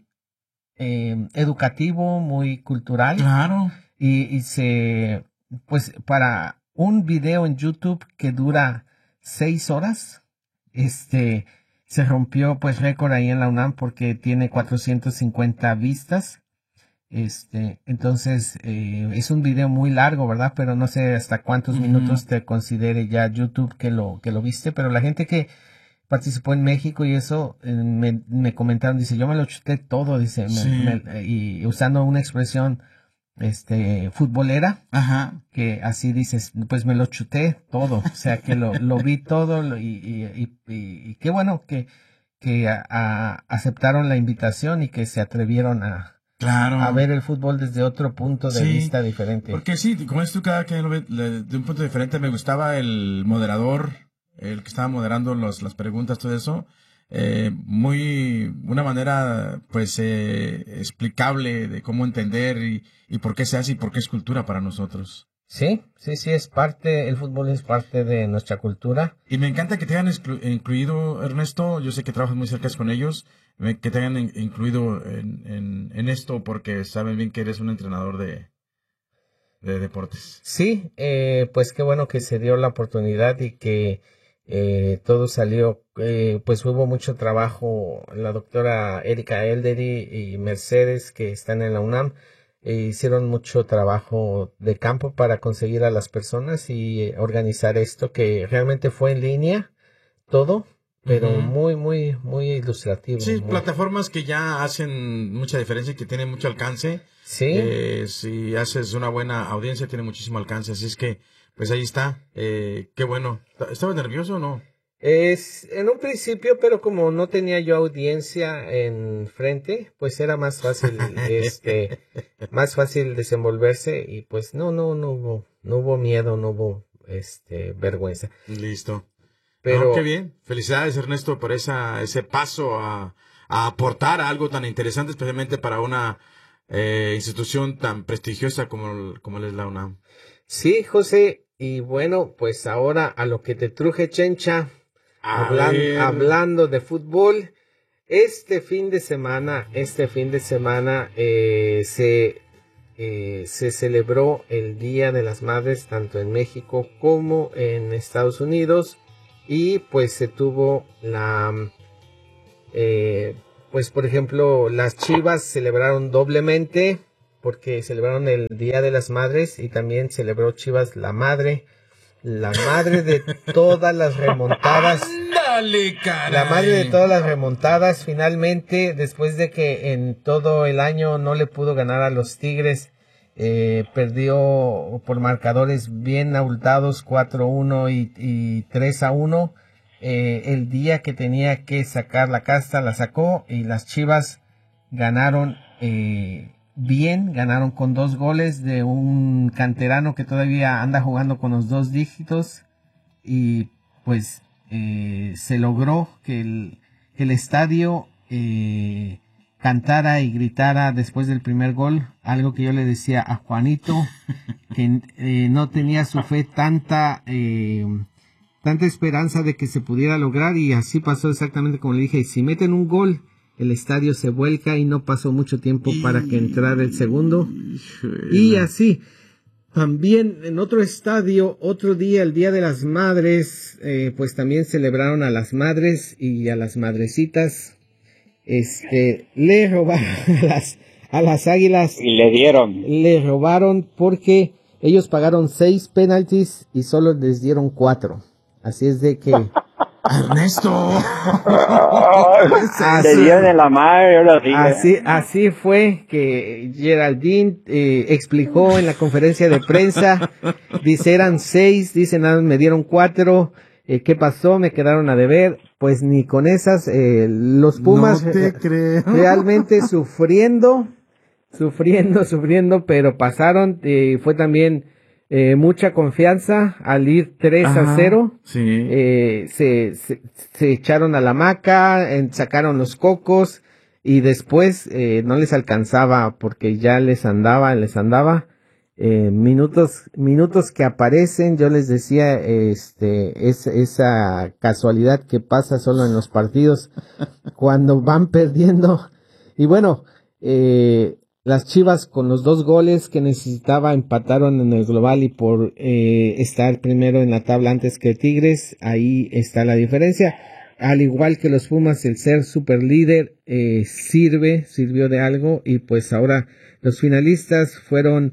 eh, educativo, muy cultural Claro. y, y se, pues para un video en YouTube que dura seis horas, este, se rompió pues récord ahí en la UNAM porque tiene cuatrocientas cincuenta vistas. Este, entonces, eh, es un video muy largo, ¿verdad? Pero no sé hasta cuántos Ujú. minutos te considere ya YouTube que lo, que lo viste, pero la gente que participó en México y eso, eh, me, me comentaron, dice, yo me lo chuté todo, dice, me- Sí. me- y usando una expresión, este, futbolera, Ajá. que así dices, pues me lo chuté todo, o sea, que lo, lo vi todo lo- y, y, y, y- y qué bueno que, que a- a- aceptaron la invitación y que se atrevieron a, Claro. a ver el fútbol desde otro punto de Sí, vista diferente. Porque sí, como es tú, cada quien lo ve le- de un punto diferente. Me gustaba el moderador, el que estaba moderando los, las preguntas, todo eso. Eh, muy, una manera, pues, eh, explicable de cómo entender y, y por qué se hace y por qué es cultura para nosotros. Sí, sí, sí, es parte, el fútbol es parte de nuestra cultura. Y me encanta que te hayan exclu- incluido, Ernesto. Yo sé que trabajas muy cerca con ellos. me- Que te hayan in- incluido en, en, en esto porque saben bien que eres un entrenador de, de deportes. Sí, eh, pues qué bueno que se dio la oportunidad y que eh, todo salió, eh, pues hubo mucho trabajo, la doctora Erika Eldery y Mercedes que están en la UNAM, e hicieron mucho trabajo de campo para conseguir a las personas y eh, organizar esto que realmente fue en línea, todo, pero Ujú. muy, muy, muy ilustrativo. Sí, muy- plataformas que ya hacen mucha diferencia y que tienen mucho alcance. Sí. Eh, si haces una buena audiencia, tiene muchísimo alcance. Así es que, pues ahí está. Eh, qué bueno. ¿Estabas nervioso o no? Es en un principio, pero como no tenía yo audiencia en frente, pues era más fácil, este, más fácil desenvolverse y pues no, no, no hubo, no hubo miedo, no hubo, este, vergüenza. Listo. Pero No, qué bien. Felicidades, Ernesto, por esa, ese paso a, a aportar algo tan interesante, especialmente para una eh, institución tan prestigiosa como, como es la UNAM. sí, José, y bueno, pues ahora a lo que te truje, Chencha, A hablan- ver. hablando de fútbol, este fin de semana, este fin de semana eh, se eh, se celebró el Día de las Madres tanto en México como en Estados Unidos y pues se tuvo la eh, pues por ejemplo, las Chivas celebraron doblemente porque celebraron el Día de las Madres y también celebró Chivas la madre, la madre de todas las remontadas. ¡Ándale, caray! La madre de todas las remontadas, finalmente, después de que en todo el año no le pudo ganar a los Tigres, eh, perdió por marcadores bien abultados, cuatro a uno y, y tres a uno. Eh, el día que tenía que sacar la casta, la sacó y las Chivas ganaron eh, bien, ganaron con dos goles de un canterano que todavía anda jugando con los dos dígitos y pues eh, se logró que el, que el estadio eh, cantara y gritara después del primer gol, algo que yo le decía a Juanito, que eh, no tenía su fe tanta... Eh, tanta esperanza de que se pudiera lograr y así pasó exactamente como le dije, y si meten un gol, el estadio se vuelca y no pasó mucho tiempo para que entrara el segundo. Y así, también en otro estadio, otro día, el Día de las Madres, eh, pues también celebraron a las madres y a las madrecitas, este, le robaron a las, a las Águilas. Y le dieron. Le robaron porque ellos pagaron seis penaltis y solo les dieron cuatro. Así es de que... ¡Ernesto! Le dieron en la madre, ahora sí. Así, así fue que Geraldine eh, explicó en la conferencia de prensa. Dice, eran seis, dice, nada, me dieron cuatro. Eh, ¿Qué pasó? Me quedaron a deber. Pues ni con esas, eh, los Pumas No te creo. realmente sufriendo, sufriendo, sufriendo, pero pasaron. Eh, fue también... Eh, mucha confianza al ir tres a cero. Sí. Eh, se, se, se echaron a la hamaca, en, sacaron los cocos y después eh, no les alcanzaba porque ya les andaba, les andaba. Eh, minutos, minutos que aparecen, yo les decía, este, es, esa casualidad que pasa solo en los partidos cuando van perdiendo. Y bueno, eh, las Chivas con los dos goles que necesitaba empataron en el global y por eh, estar primero en la tabla antes que Tigres, ahí está la diferencia. Al igual que los Pumas, el ser super líder eh, sirve, sirvió de algo y pues ahora los finalistas fueron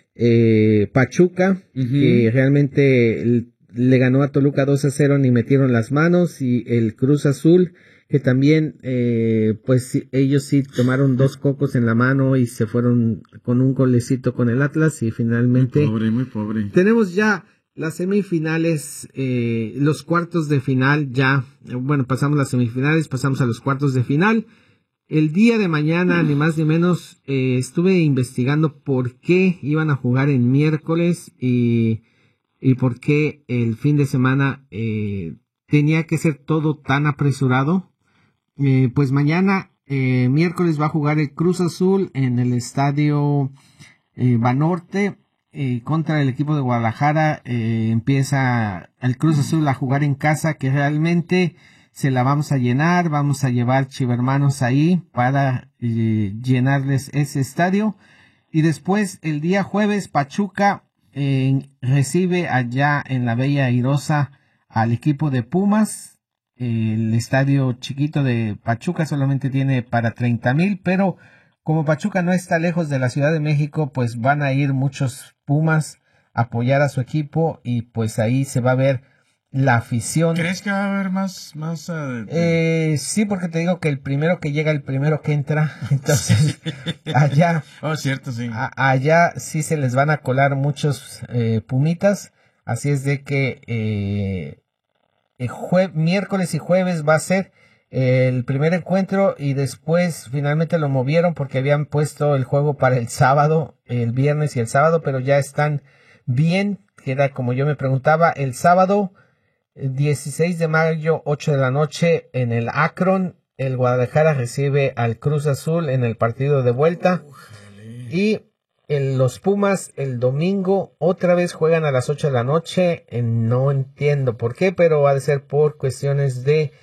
eh, Pachuca, uh-huh. que realmente le ganó a Toluca dos a cero, ni metieron las manos, y el Cruz Azul, que también, eh, pues ellos sí tomaron dos cocos en la mano y se fueron con un golecito con el Atlas y finalmente... Muy pobre, muy pobre. Tenemos ya las semifinales, eh, los cuartos de final ya, bueno, pasamos las semifinales, pasamos a los cuartos de final. El día de mañana, ni más ni menos, eh, estuve investigando por qué iban a jugar en miércoles y, y por qué el fin de semana eh, tenía que ser todo tan apresurado. Eh, pues mañana, eh, miércoles, va a jugar el Cruz Azul en el estadio eh, Banorte eh, contra el equipo de Guadalajara. Eh, empieza el Cruz Azul a jugar en casa, que realmente se la vamos a llenar. Vamos a llevar chivermanos ahí para eh, llenarles ese estadio. Y después, el día jueves, Pachuca eh, recibe allá en la Bella Airosa al equipo de Pumas. El estadio chiquito de Pachuca solamente tiene para treinta mil, pero como Pachuca no está lejos de la Ciudad de México, pues van a ir muchos Pumas a apoyar a su equipo y pues ahí se va a ver la afición. ¿Crees que va a haber más? más uh, eh, sí, porque te digo que el primero que llega, el primero que entra, entonces allá, oh, cierto, sí. A, allá sí se les van a colar muchos eh, pumitas, así es de que... Eh, Jue- miércoles y jueves va a ser el primer encuentro y después finalmente lo movieron porque habían puesto el juego para el sábado, el viernes y el sábado, pero ya están bien, que era como yo me preguntaba, el sábado dieciséis de mayo, ocho de la noche en el Akron, el Guadalajara recibe al Cruz Azul en el partido de vuelta. Ujale. Y El, los Pumas el domingo otra vez juegan a las ocho de la noche. Eh, no entiendo por qué, pero ha de ser por cuestiones de...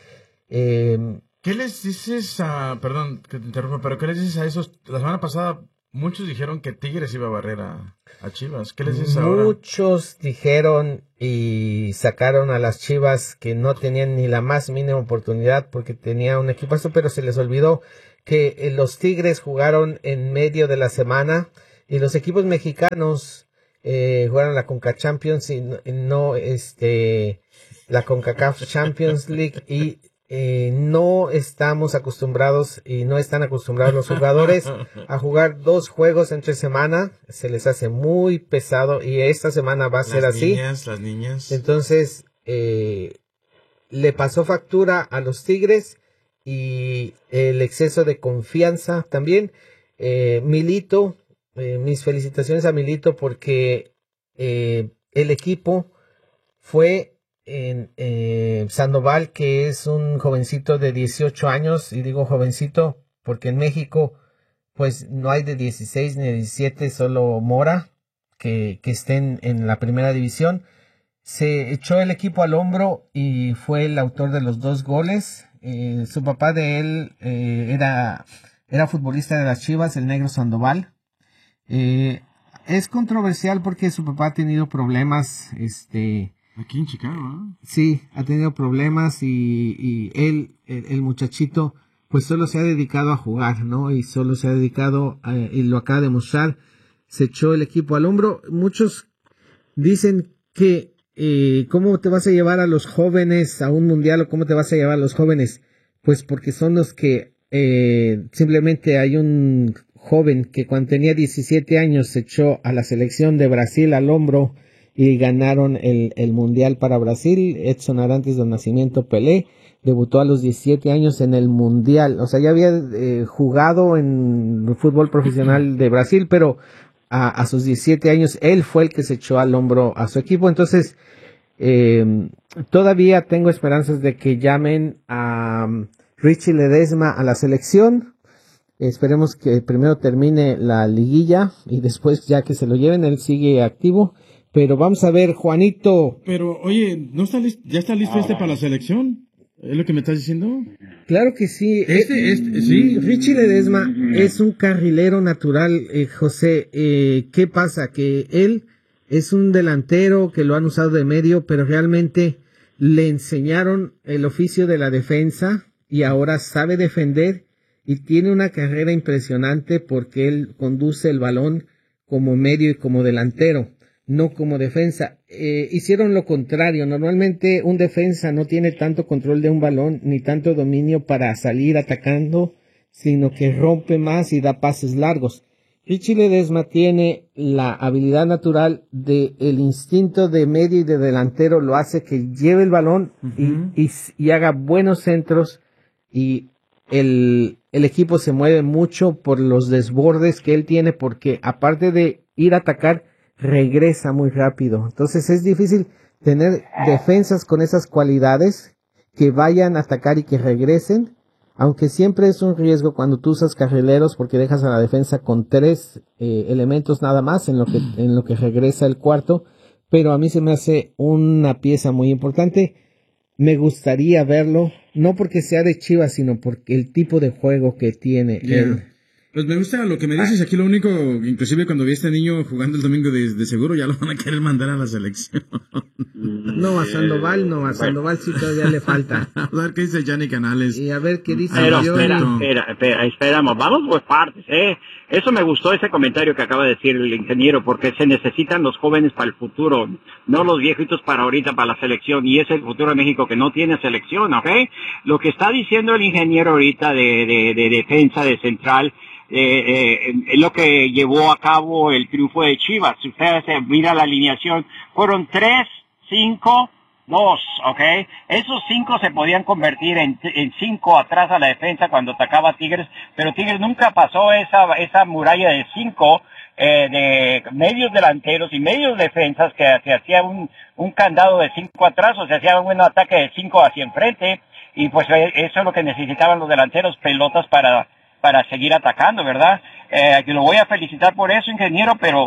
Eh, ¿Qué les dices a... Perdón que te interrumpa, pero ¿qué les dices a esos? La semana pasada muchos dijeron que Tigres iba a barrer a... a Chivas. ¿Qué les dice ahora? Muchos dijeron y sacaron a las Chivas que no tenían ni la más mínima oportunidad porque tenía un equipazo, pero se les olvidó que eh, los Tigres jugaron en medio de la semana y los equipos mexicanos eh, jugaron la Conca Champions y no, y no este la CONCACAF Champions League y eh, no estamos acostumbrados y no están acostumbrados los jugadores a jugar dos juegos entre semana, se les hace muy pesado y esta semana va a ser las así. Niñas, las niñas. Entonces eh, le pasó factura a los Tigres y el exceso de confianza también. Eh, Milito, eh, mis felicitaciones a Milito porque eh, el equipo fue en eh, Sandoval, que es un jovencito de dieciocho años, y digo jovencito porque en México pues no hay de dieciséis ni de diecisiete, solo Mora, que, que estén en la primera división. Se echó el equipo al hombro y fue el autor de los dos goles. Eh, su papá de él eh, era, era futbolista de las Chivas, el Negro Sandoval. Eh, es controversial porque su papá ha tenido problemas, este... Aquí en Chicago, ¿no? Sí, ha tenido problemas y, y él, el, el muchachito, pues solo se ha dedicado a jugar, ¿no? Y solo se ha dedicado, a, y lo acaba de mostrar, se echó el equipo al hombro. Muchos dicen que, eh, ¿cómo te vas a llevar a los jóvenes a un mundial o cómo te vas a llevar a los jóvenes? Pues porque son los que, eh, simplemente hay un joven que cuando tenía diecisiete años se echó a la selección de Brasil al hombro y ganaron el, el Mundial para Brasil. Edson Arantes de Nacimiento Pelé debutó a los diecisiete años en el Mundial. O sea, ya había eh, jugado en el fútbol profesional de Brasil, pero a, a sus diecisiete años él fue el que se echó al hombro a su equipo. Entonces, eh, todavía tengo esperanzas de que llamen a um, Richie Ledesma a la selección. Esperemos que primero termine la liguilla y después ya que se lo lleven, él sigue activo. Pero vamos a ver, Juanito. Pero, oye, ¿no está listo, ya está listo este para la selección? ¿Es lo que me estás diciendo? Claro que sí. Este, este, sí. Richie Ledesma es un carrilero natural, eh, José. Eh, ¿Qué pasa? Que él es un delantero que lo han usado de medio, pero realmente le enseñaron el oficio de la defensa y ahora sabe defender y tiene una carrera impresionante porque él conduce el balón como medio y como delantero, no como defensa. Eh, hicieron lo contrario. Normalmente un defensa no tiene tanto control de un balón ni tanto dominio para salir atacando, sino que rompe más y da pases largos. Richie Ledesma tiene la habilidad natural de el instinto de medio y de delantero, lo hace que lleve el balón uh-huh. y, y, y haga buenos centros y el, el equipo se mueve mucho por los desbordes que él tiene porque aparte de ir a atacar, regresa muy rápido. Entonces es difícil tener defensas con esas cualidades que vayan a atacar y que regresen, aunque siempre es un riesgo cuando tú usas carrileros porque dejas a la defensa con tres eh, elementos nada más en lo que en lo que regresa el cuarto, pero a mí se me hace una pieza muy importante. Me gustaría verlo, no porque sea de Chivas, sino porque el tipo de juego que tiene yeah. él. Pues me gusta lo que me dices. Aquí lo único, inclusive cuando vi a este niño jugando el domingo, de, de seguro ya lo van a querer mandar a la selección. No, a Sandoval no, a Sandoval sí todavía le falta. A ver qué dice Gianni Canales. Y a ver qué dice. Pero espera, espera, espera, esperamos, vamos por partes, eh. Eso me gustó, ese comentario que acaba de decir el ingeniero, porque se necesitan los jóvenes para el futuro, no los viejitos para ahorita, para la selección, y es el futuro de México que no tiene selección, ¿ok? Lo que está diciendo el ingeniero ahorita de, de, de defensa, de central, Eh, eh, es lo que llevó a cabo el triunfo de Chivas. Si ustedes eh, miran la alineación, fueron tres, cinco, dos, ¿ok? Esos cinco se podían convertir en, en cinco atrás a la defensa cuando atacaba a Tigres, pero Tigres nunca pasó esa, esa muralla de cinco, eh, de medios delanteros y medios defensas que se hacía un, un candado de cinco atrás o se hacía un ataque de cinco hacia enfrente, y pues eh, eso es lo que necesitaban los delanteros, pelotas para para seguir atacando, ¿verdad? Eh, que lo voy a felicitar por eso, ingeniero, pero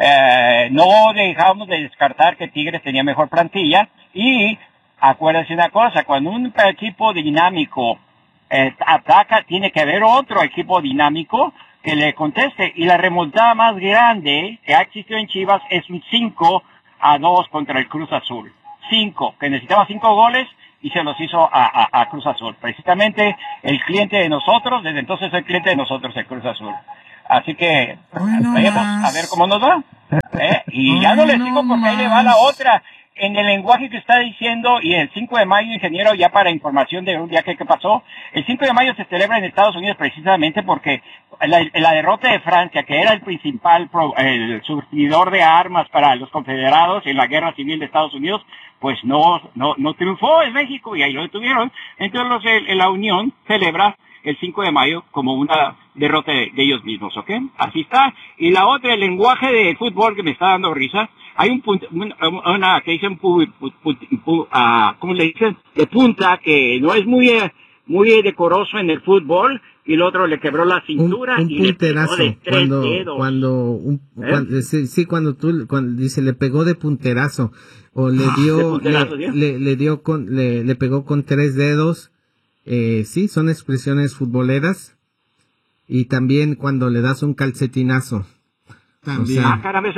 eh, no dejamos de descartar que Tigres tenía mejor plantilla. Y acuérdense una cosa, cuando un equipo dinámico eh, ataca, tiene que haber otro equipo dinámico que le conteste. Y la remontada más grande que ha existido en Chivas es un cinco a dos contra el Cruz Azul. cinco, que necesitaba cinco goles y se los hizo a, a, a Cruz Azul. Precisamente el cliente de nosotros, desde entonces el cliente de nosotros es Cruz Azul. Así que Bueno, vemos a ver cómo nos va. ¿Eh? Y ya no les digo porque ahí le va la otra. En el lenguaje que está diciendo, y el cinco de mayo, ingeniero, ya para información de un día que, que pasó, el cinco de mayo se celebra en Estados Unidos precisamente porque la, la derrota de Francia, que era el principal, pro, el surtidor de armas para los confederados en la guerra civil de Estados Unidos, pues no, no, no triunfó en México y ahí lo detuvieron. Entonces los, el, la Unión celebra el cinco de mayo como una derrota de, de ellos mismos, ¿ok? Así está. Y la otra, el lenguaje de fútbol que me está dando risa, hay un punto, un, una que dicen, pu, pu, pu, pu, uh, ¿cómo le dicen? De punta, que no es muy, muy decoroso en el fútbol, y el otro le quebró la cintura un, un y punterazo, le pegó de tres cuando, dedos. Cuando, un, ¿Eh? cuando, sí, sí, cuando tú, cuando dice, le pegó de punterazo, o le dio, punterazo, le, ¿sí? le, le dio con, le, le pegó con tres dedos. Eh, sí, son expresiones futboleras. Y también cuando le das un calcetinazo. También. O sea, Ah, caramba,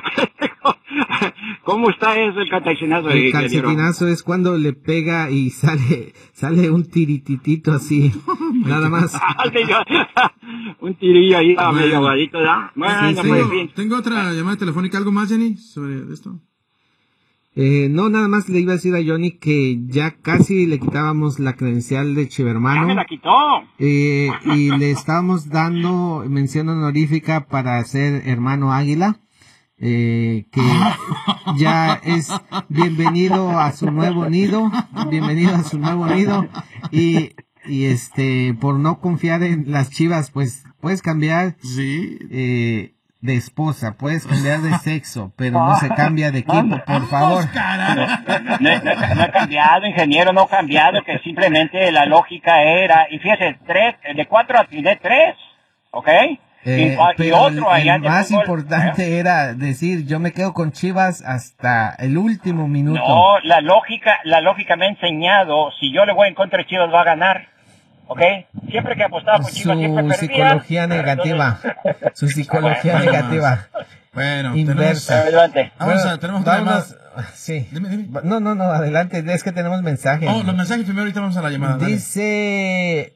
¿cómo está eso el calcetinazo? el calcetinazo es cuando le pega y sale, sale un tirititito así, nada más. Un tirillo ahí, Bueno. medio aguadito, ¿verdad? Bueno, Sí, sí. muy Tengo, bien. tengo otra llamada telefónica. ¿Algo más, Jenny, sobre esto? Eh, no, nada más le iba a decir a Johnny que ya casi le quitábamos la credencial de Ya Chivermano. me la quitó. Eh, y le estábamos dando mención honorífica para ser hermano Águila, eh, que ya es bienvenido a su nuevo nido, bienvenido a su nuevo nido, y, y este, por no confiar en las Chivas, pues puedes cambiar Sí. eh, de esposa, puedes cambiar de sexo, pero no se cambia de equipo, por favor. No, no, no ha cambiado, ingeniero, no ha cambiado, que simplemente la lógica era, y fíjese, tres, de cuatro a de tres, ¿ok? Eh, y, y pero otro el, allá el de más fútbol, importante ¿eh? era decir, yo me quedo con Chivas hasta el último minuto. No, la lógica, la lógica me ha enseñado, si yo le voy en contra de Chivas va a ganar, ¿ok? Siempre que apostaba por Chivas siempre Su perdía. psicología negativa, Entonces, su psicología Bueno, negativa, Bueno, inversa. adelante. Vamos a, tenemos otra llamada. Vámonos, sí. Dime, dime. No, no, no, adelante, es que tenemos mensajes. Oh, los mensajes primero, ahorita vamos a la llamada. dale. Dice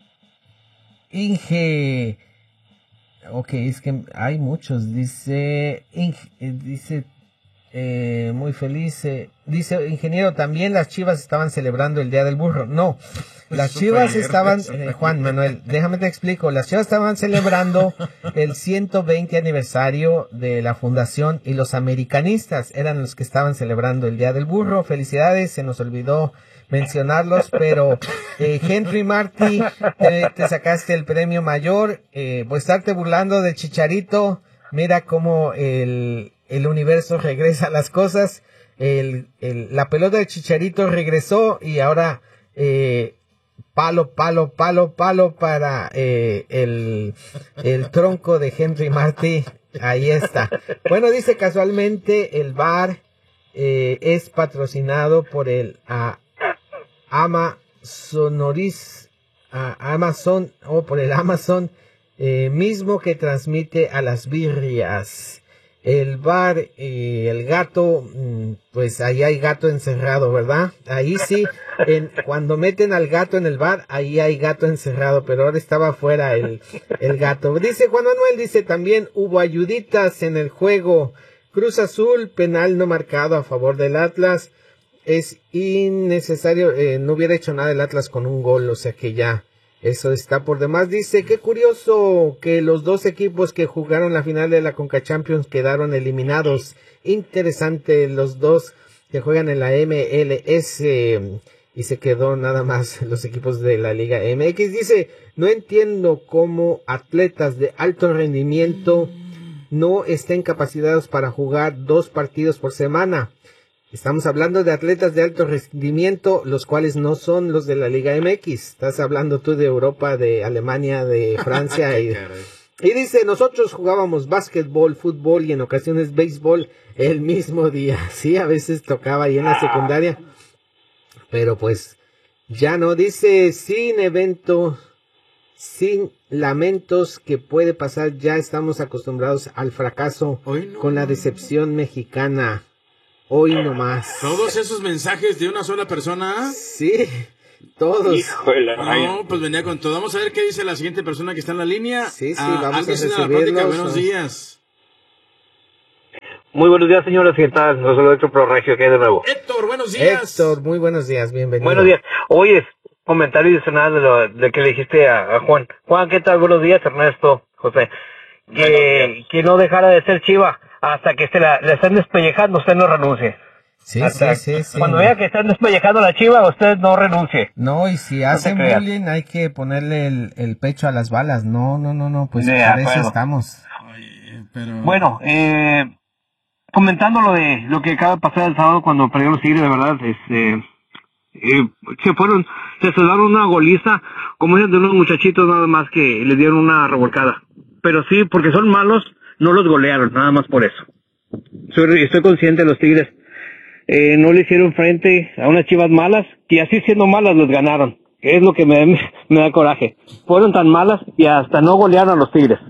Inge, ok, es que hay muchos, dice Inge, eh, dice eh, muy feliz, eh, dice ingeniero, también las Chivas estaban celebrando el Día del Burro. No, las Eso Chivas fue ayer, estaban, eso eh, fue Juan Manuel, déjame te explico, las Chivas estaban celebrando el ciento veinte aniversario de la fundación, y los americanistas eran los que estaban celebrando el Día del Burro. Felicidades, se nos olvidó mencionarlos, pero eh, Henry Martí, te, te sacaste el premio mayor, eh, por estarte burlando del Chicharito. Mira cómo el, el universo regresa a las cosas. El, el, la pelota de Chicharito regresó y ahora eh, palo, palo, palo, palo para eh, el, el tronco de Henry Martí. Ahí está. Bueno, dice casualmente el bar eh, es patrocinado por el a, Amazonoris, a Amazon, o por el Amazon eh, mismo que transmite a las birrias. El bar, eh, el gato, pues ahí hay gato encerrado, ¿verdad? Ahí sí, en, cuando meten al gato en el bar, ahí hay gato encerrado, pero ahora estaba afuera el, el gato. Dice Juan Manuel, dice también hubo ayuditas en el juego. Cruz Azul, penal no marcado a favor del Atlas. Es innecesario, eh, no hubiera hecho nada el Atlas con un gol, o sea que ya, eso está por demás. Dice, qué curioso que los dos equipos que jugaron la final de la Conca Champions quedaron eliminados. Interesante, los dos que juegan en la M L S, y se quedó nada más los equipos de la Liga M X. Dice, no entiendo cómo atletas de alto rendimiento no estén capacitados para jugar dos partidos por semana. Estamos hablando de atletas de alto rendimiento, los cuales no son los de la Liga M X. Estás hablando tú de Europa, de Alemania, de Francia. y, y dice, nosotros jugábamos básquetbol, fútbol y en ocasiones béisbol el mismo día. Sí, a veces tocaba ahí en la sin lamentos, que puede pasar. Ya estamos acostumbrados al fracaso No. con la decepción mexicana. Hoy no más. Todos esos mensajes de una sola persona. Sí, todos. Híjole, No, pues venía con todo. Vamos a ver qué dice la siguiente persona que está en la línea. Sí, sí, Ah, vamos a alguien tiene la plática. recibirlos. Buenos días. Muy buenos días, señores. ¿Qué tal? No solo Héctor Pro Regio, que hay de nuevo. Héctor, buenos días. Héctor, muy buenos días, bienvenido. Buenos días. Oye, comentario adicional de lo de que le dijiste a, a Juan. Juan, ¿qué tal? Buenos días, Ernesto, José. Que, que no dejara de ser Chiva hasta que se la, le estén despellejando, usted no renuncie. Sí, Hasta- sí, sí, sí. Cuando vea que están despellejando a la Chiva, usted no renuncie. No, y si hacen creas. bullying hay que ponerle el, el pecho a las balas. No, no, no, no, pues De para eso acuerdo. estamos. Oye, pero... Bueno, eh, comentando lo de lo que acaba de pasar el sábado cuando perdieron los Tigres, de verdad, este, eh, se fueron, se daron una goliza, como dicen, de unos muchachitos nada más que les dieron una revolcada. Pero sí, porque son malos, no los golearon, nada más por eso. Soy, estoy consciente de los Tigres. Eh, no le hicieron frente a unas Chivas malas, y así siendo malas los ganaron. Es lo que me, me da coraje. Fueron tan malas y hasta no golearon a los Tigres.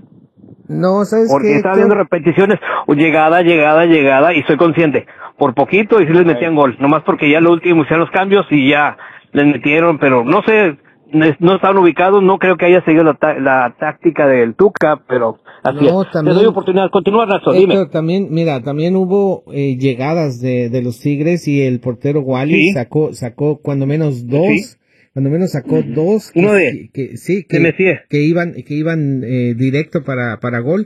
No, ¿sabes Porque qué, estaba Héctor? viendo repeticiones, o llegada, llegada, llegada, y soy consciente. Por poquito y sí les metían gol. Nomás porque ya lo último hicieron los cambios y ya les metieron, pero no sé, no estaban ubicados, no creo que haya seguido la, ta- la táctica del Tuca, pero así No, es. también- Te doy oportunidad. Continúa, Nacho, Héctor, dime. también, mira, también hubo eh, llegadas de, de los Tigres y el portero Wally Sí. sacó, sacó cuando menos dos, Sí. cuando menos sacó dos, Uno que, de- que, sí, de que, Messier. que iban, que iban eh, directo para, para gol.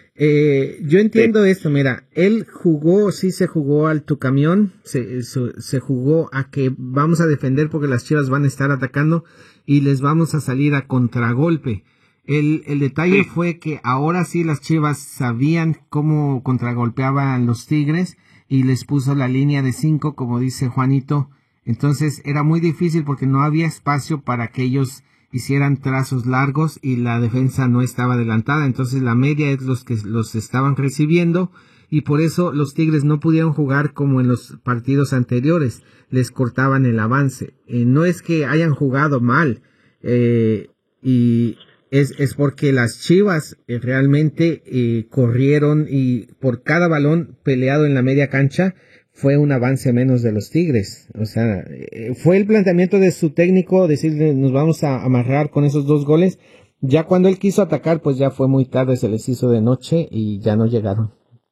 Eh, yo entiendo esto, mira, él jugó, sí se jugó al tu camión, se, se, se jugó a que vamos a defender porque las Chivas van a estar atacando y les vamos a salir a contragolpe. El, el detalle Sí. fue que ahora sí las Chivas sabían cómo contragolpeaban los Tigres y les puso la línea de cinco, como dice Juanito. Entonces era muy difícil porque no había espacio para que ellos hicieran trazos largos y la defensa no estaba adelantada. Entonces la media es los que los estaban recibiendo y por eso los Tigres no pudieron jugar como en los partidos anteriores. Les cortaban el avance. Eh, no es que hayan jugado mal eh, y es, es porque las Chivas eh, realmente eh, corrieron y por cada balón peleado en la media cancha fue un avance menos de los Tigres. O sea, eh, fue el planteamiento de su técnico decirle nos vamos a amarrar con esos dos goles. Ya cuando él quiso atacar, pues ya fue muy tarde, se les hizo de noche y ya no llegaron.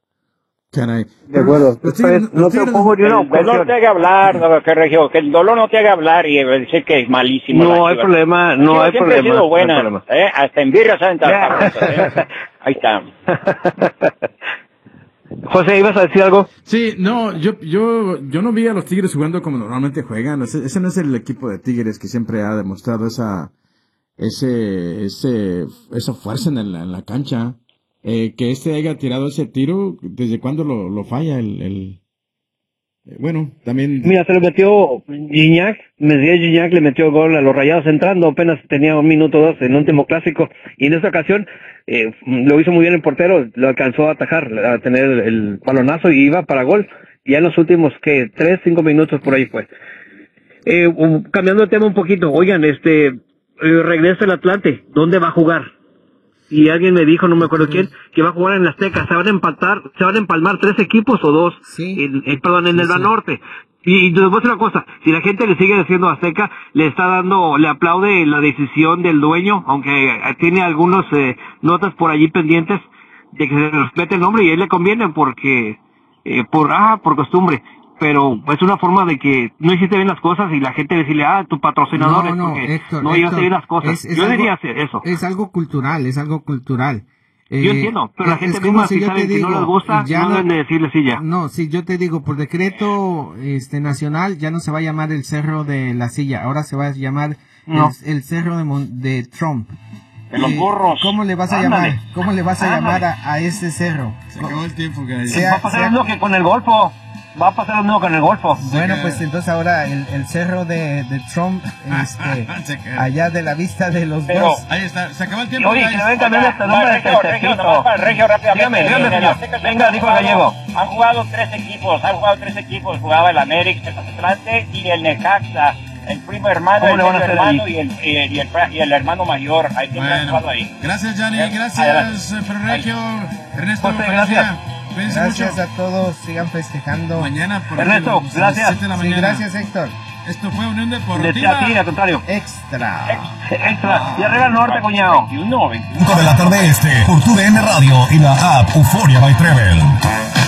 Caray. De acuerdo. Los Tigres- no los te Tigres- pongo ni una El dolor objeción. te haga hablar, no, que Regio, que el dolor no te haga hablar y decir que es malísimo. No la hay Chivas. problema, no Chivas hay siempre problema. ha sido buena, no hay problema. ¿eh? Hasta en birra saben estar sabrosas, ¿eh? Ahí está. José, ¿ibas a decir algo? Sí, no, yo, yo, yo no vi a los Tigres jugando como normalmente juegan. Ese, ese no es el equipo de Tigres que siempre ha demostrado esa, ese, ese, esa fuerza en la, en la cancha. Eh, que este haya tirado ese tiro, ¿desde cuándo lo, lo falla el, el, eh, bueno, también. Mira, se lo metió Gignac, Messier Gignac le metió gol a los Rayados entrando, apenas tenía un minuto dos en el último clásico, y en esta ocasión eh, lo hizo muy bien el portero, lo alcanzó a atajar, a tener el, el balonazo y iba para gol, y ya en los últimos, que tres, cinco minutos por ahí fue. Eh, um, cambiando de tema un poquito, oigan, este, eh, regresa el Atlante, ¿dónde va a jugar? Y alguien me dijo, no me acuerdo quién, que va a jugar en la Azteca. Se van a empatar, se van a empalmar tres equipos o dos, Sí. en, en- perdón, en Sí, el sí. Banorte. Y, y les voy a decir una cosa, si la gente le sigue diciendo Azteca, le está dando, le aplaude la decisión del dueño, aunque eh, tiene algunos eh, notas por allí pendientes de que se respete el nombre y a él le conviene porque, eh, por, ah, por costumbre. Pero es una forma de que no hiciste bien las cosas y la gente decirle, ah, tu patrocinador es porque Héctor, no Héctor, llevaste bien las cosas. es- es Yo algo- diría hacer eso. Es algo cultural, es algo cultural. Yo Eh, entiendo, pero la es- gente es como misma si si yo saben te que no digo, les gusta, ya no deben de decirle sí ya. No, sí, yo te digo, por decreto este nacional ya no se va a llamar el Cerro de la Silla, ahora se va a llamar No. el, el Cerro de, Mon- de Trump. De los Eh, burros. ¿Cómo le vas a Ándale. llamar? ¿Cómo le vas a Ándale. llamar a, a ese cerro? Se acabó el tiempo, que Sea- Va a pasar sea- lo mismo que con el Golfo. Va a pasar lo mismo con el Golfo. Bueno, pues entonces ahora el, el cerro de, de Trump, este, Se quedó. allá de la vista de los Pero- dos. Ahí está, se acabó el Y tiempo. oye, guys. que le ven cambiando hasta el nombre de Regio, Regio, nomás para el Regio rápidamente. Dígame, dígame, En el señor. Azteca se Venga, han dijo el jugado- gallego. Han jugado tres equipos, han jugado tres equipos. Jugaba el América, el Atlante y el Necaxa. el primo hermano, ¿Cómo el le van a medio hacer hermano ahí? y el, y, el, y, el, y el hermano mayor. Ahí tiene Bueno, ahí. gracias, Gianni. Ya, Gracias, Ferregio. Ernesto, José, felicidad. gracias. Cuídense Gracias mucho. a todos, sigan festejando. Mañana, por Ernesto, ejemplo, a las gracias. siete de la Sí, mañana. gracias, Héctor. Esto fue Unión De Deportiva. aquí, al contrario. Extra. Extra. Y arriba el norte, cuñado. veintiuno, veintiuno. cinco de la tarde este por tu D N Radio y la app Euforia by Travel.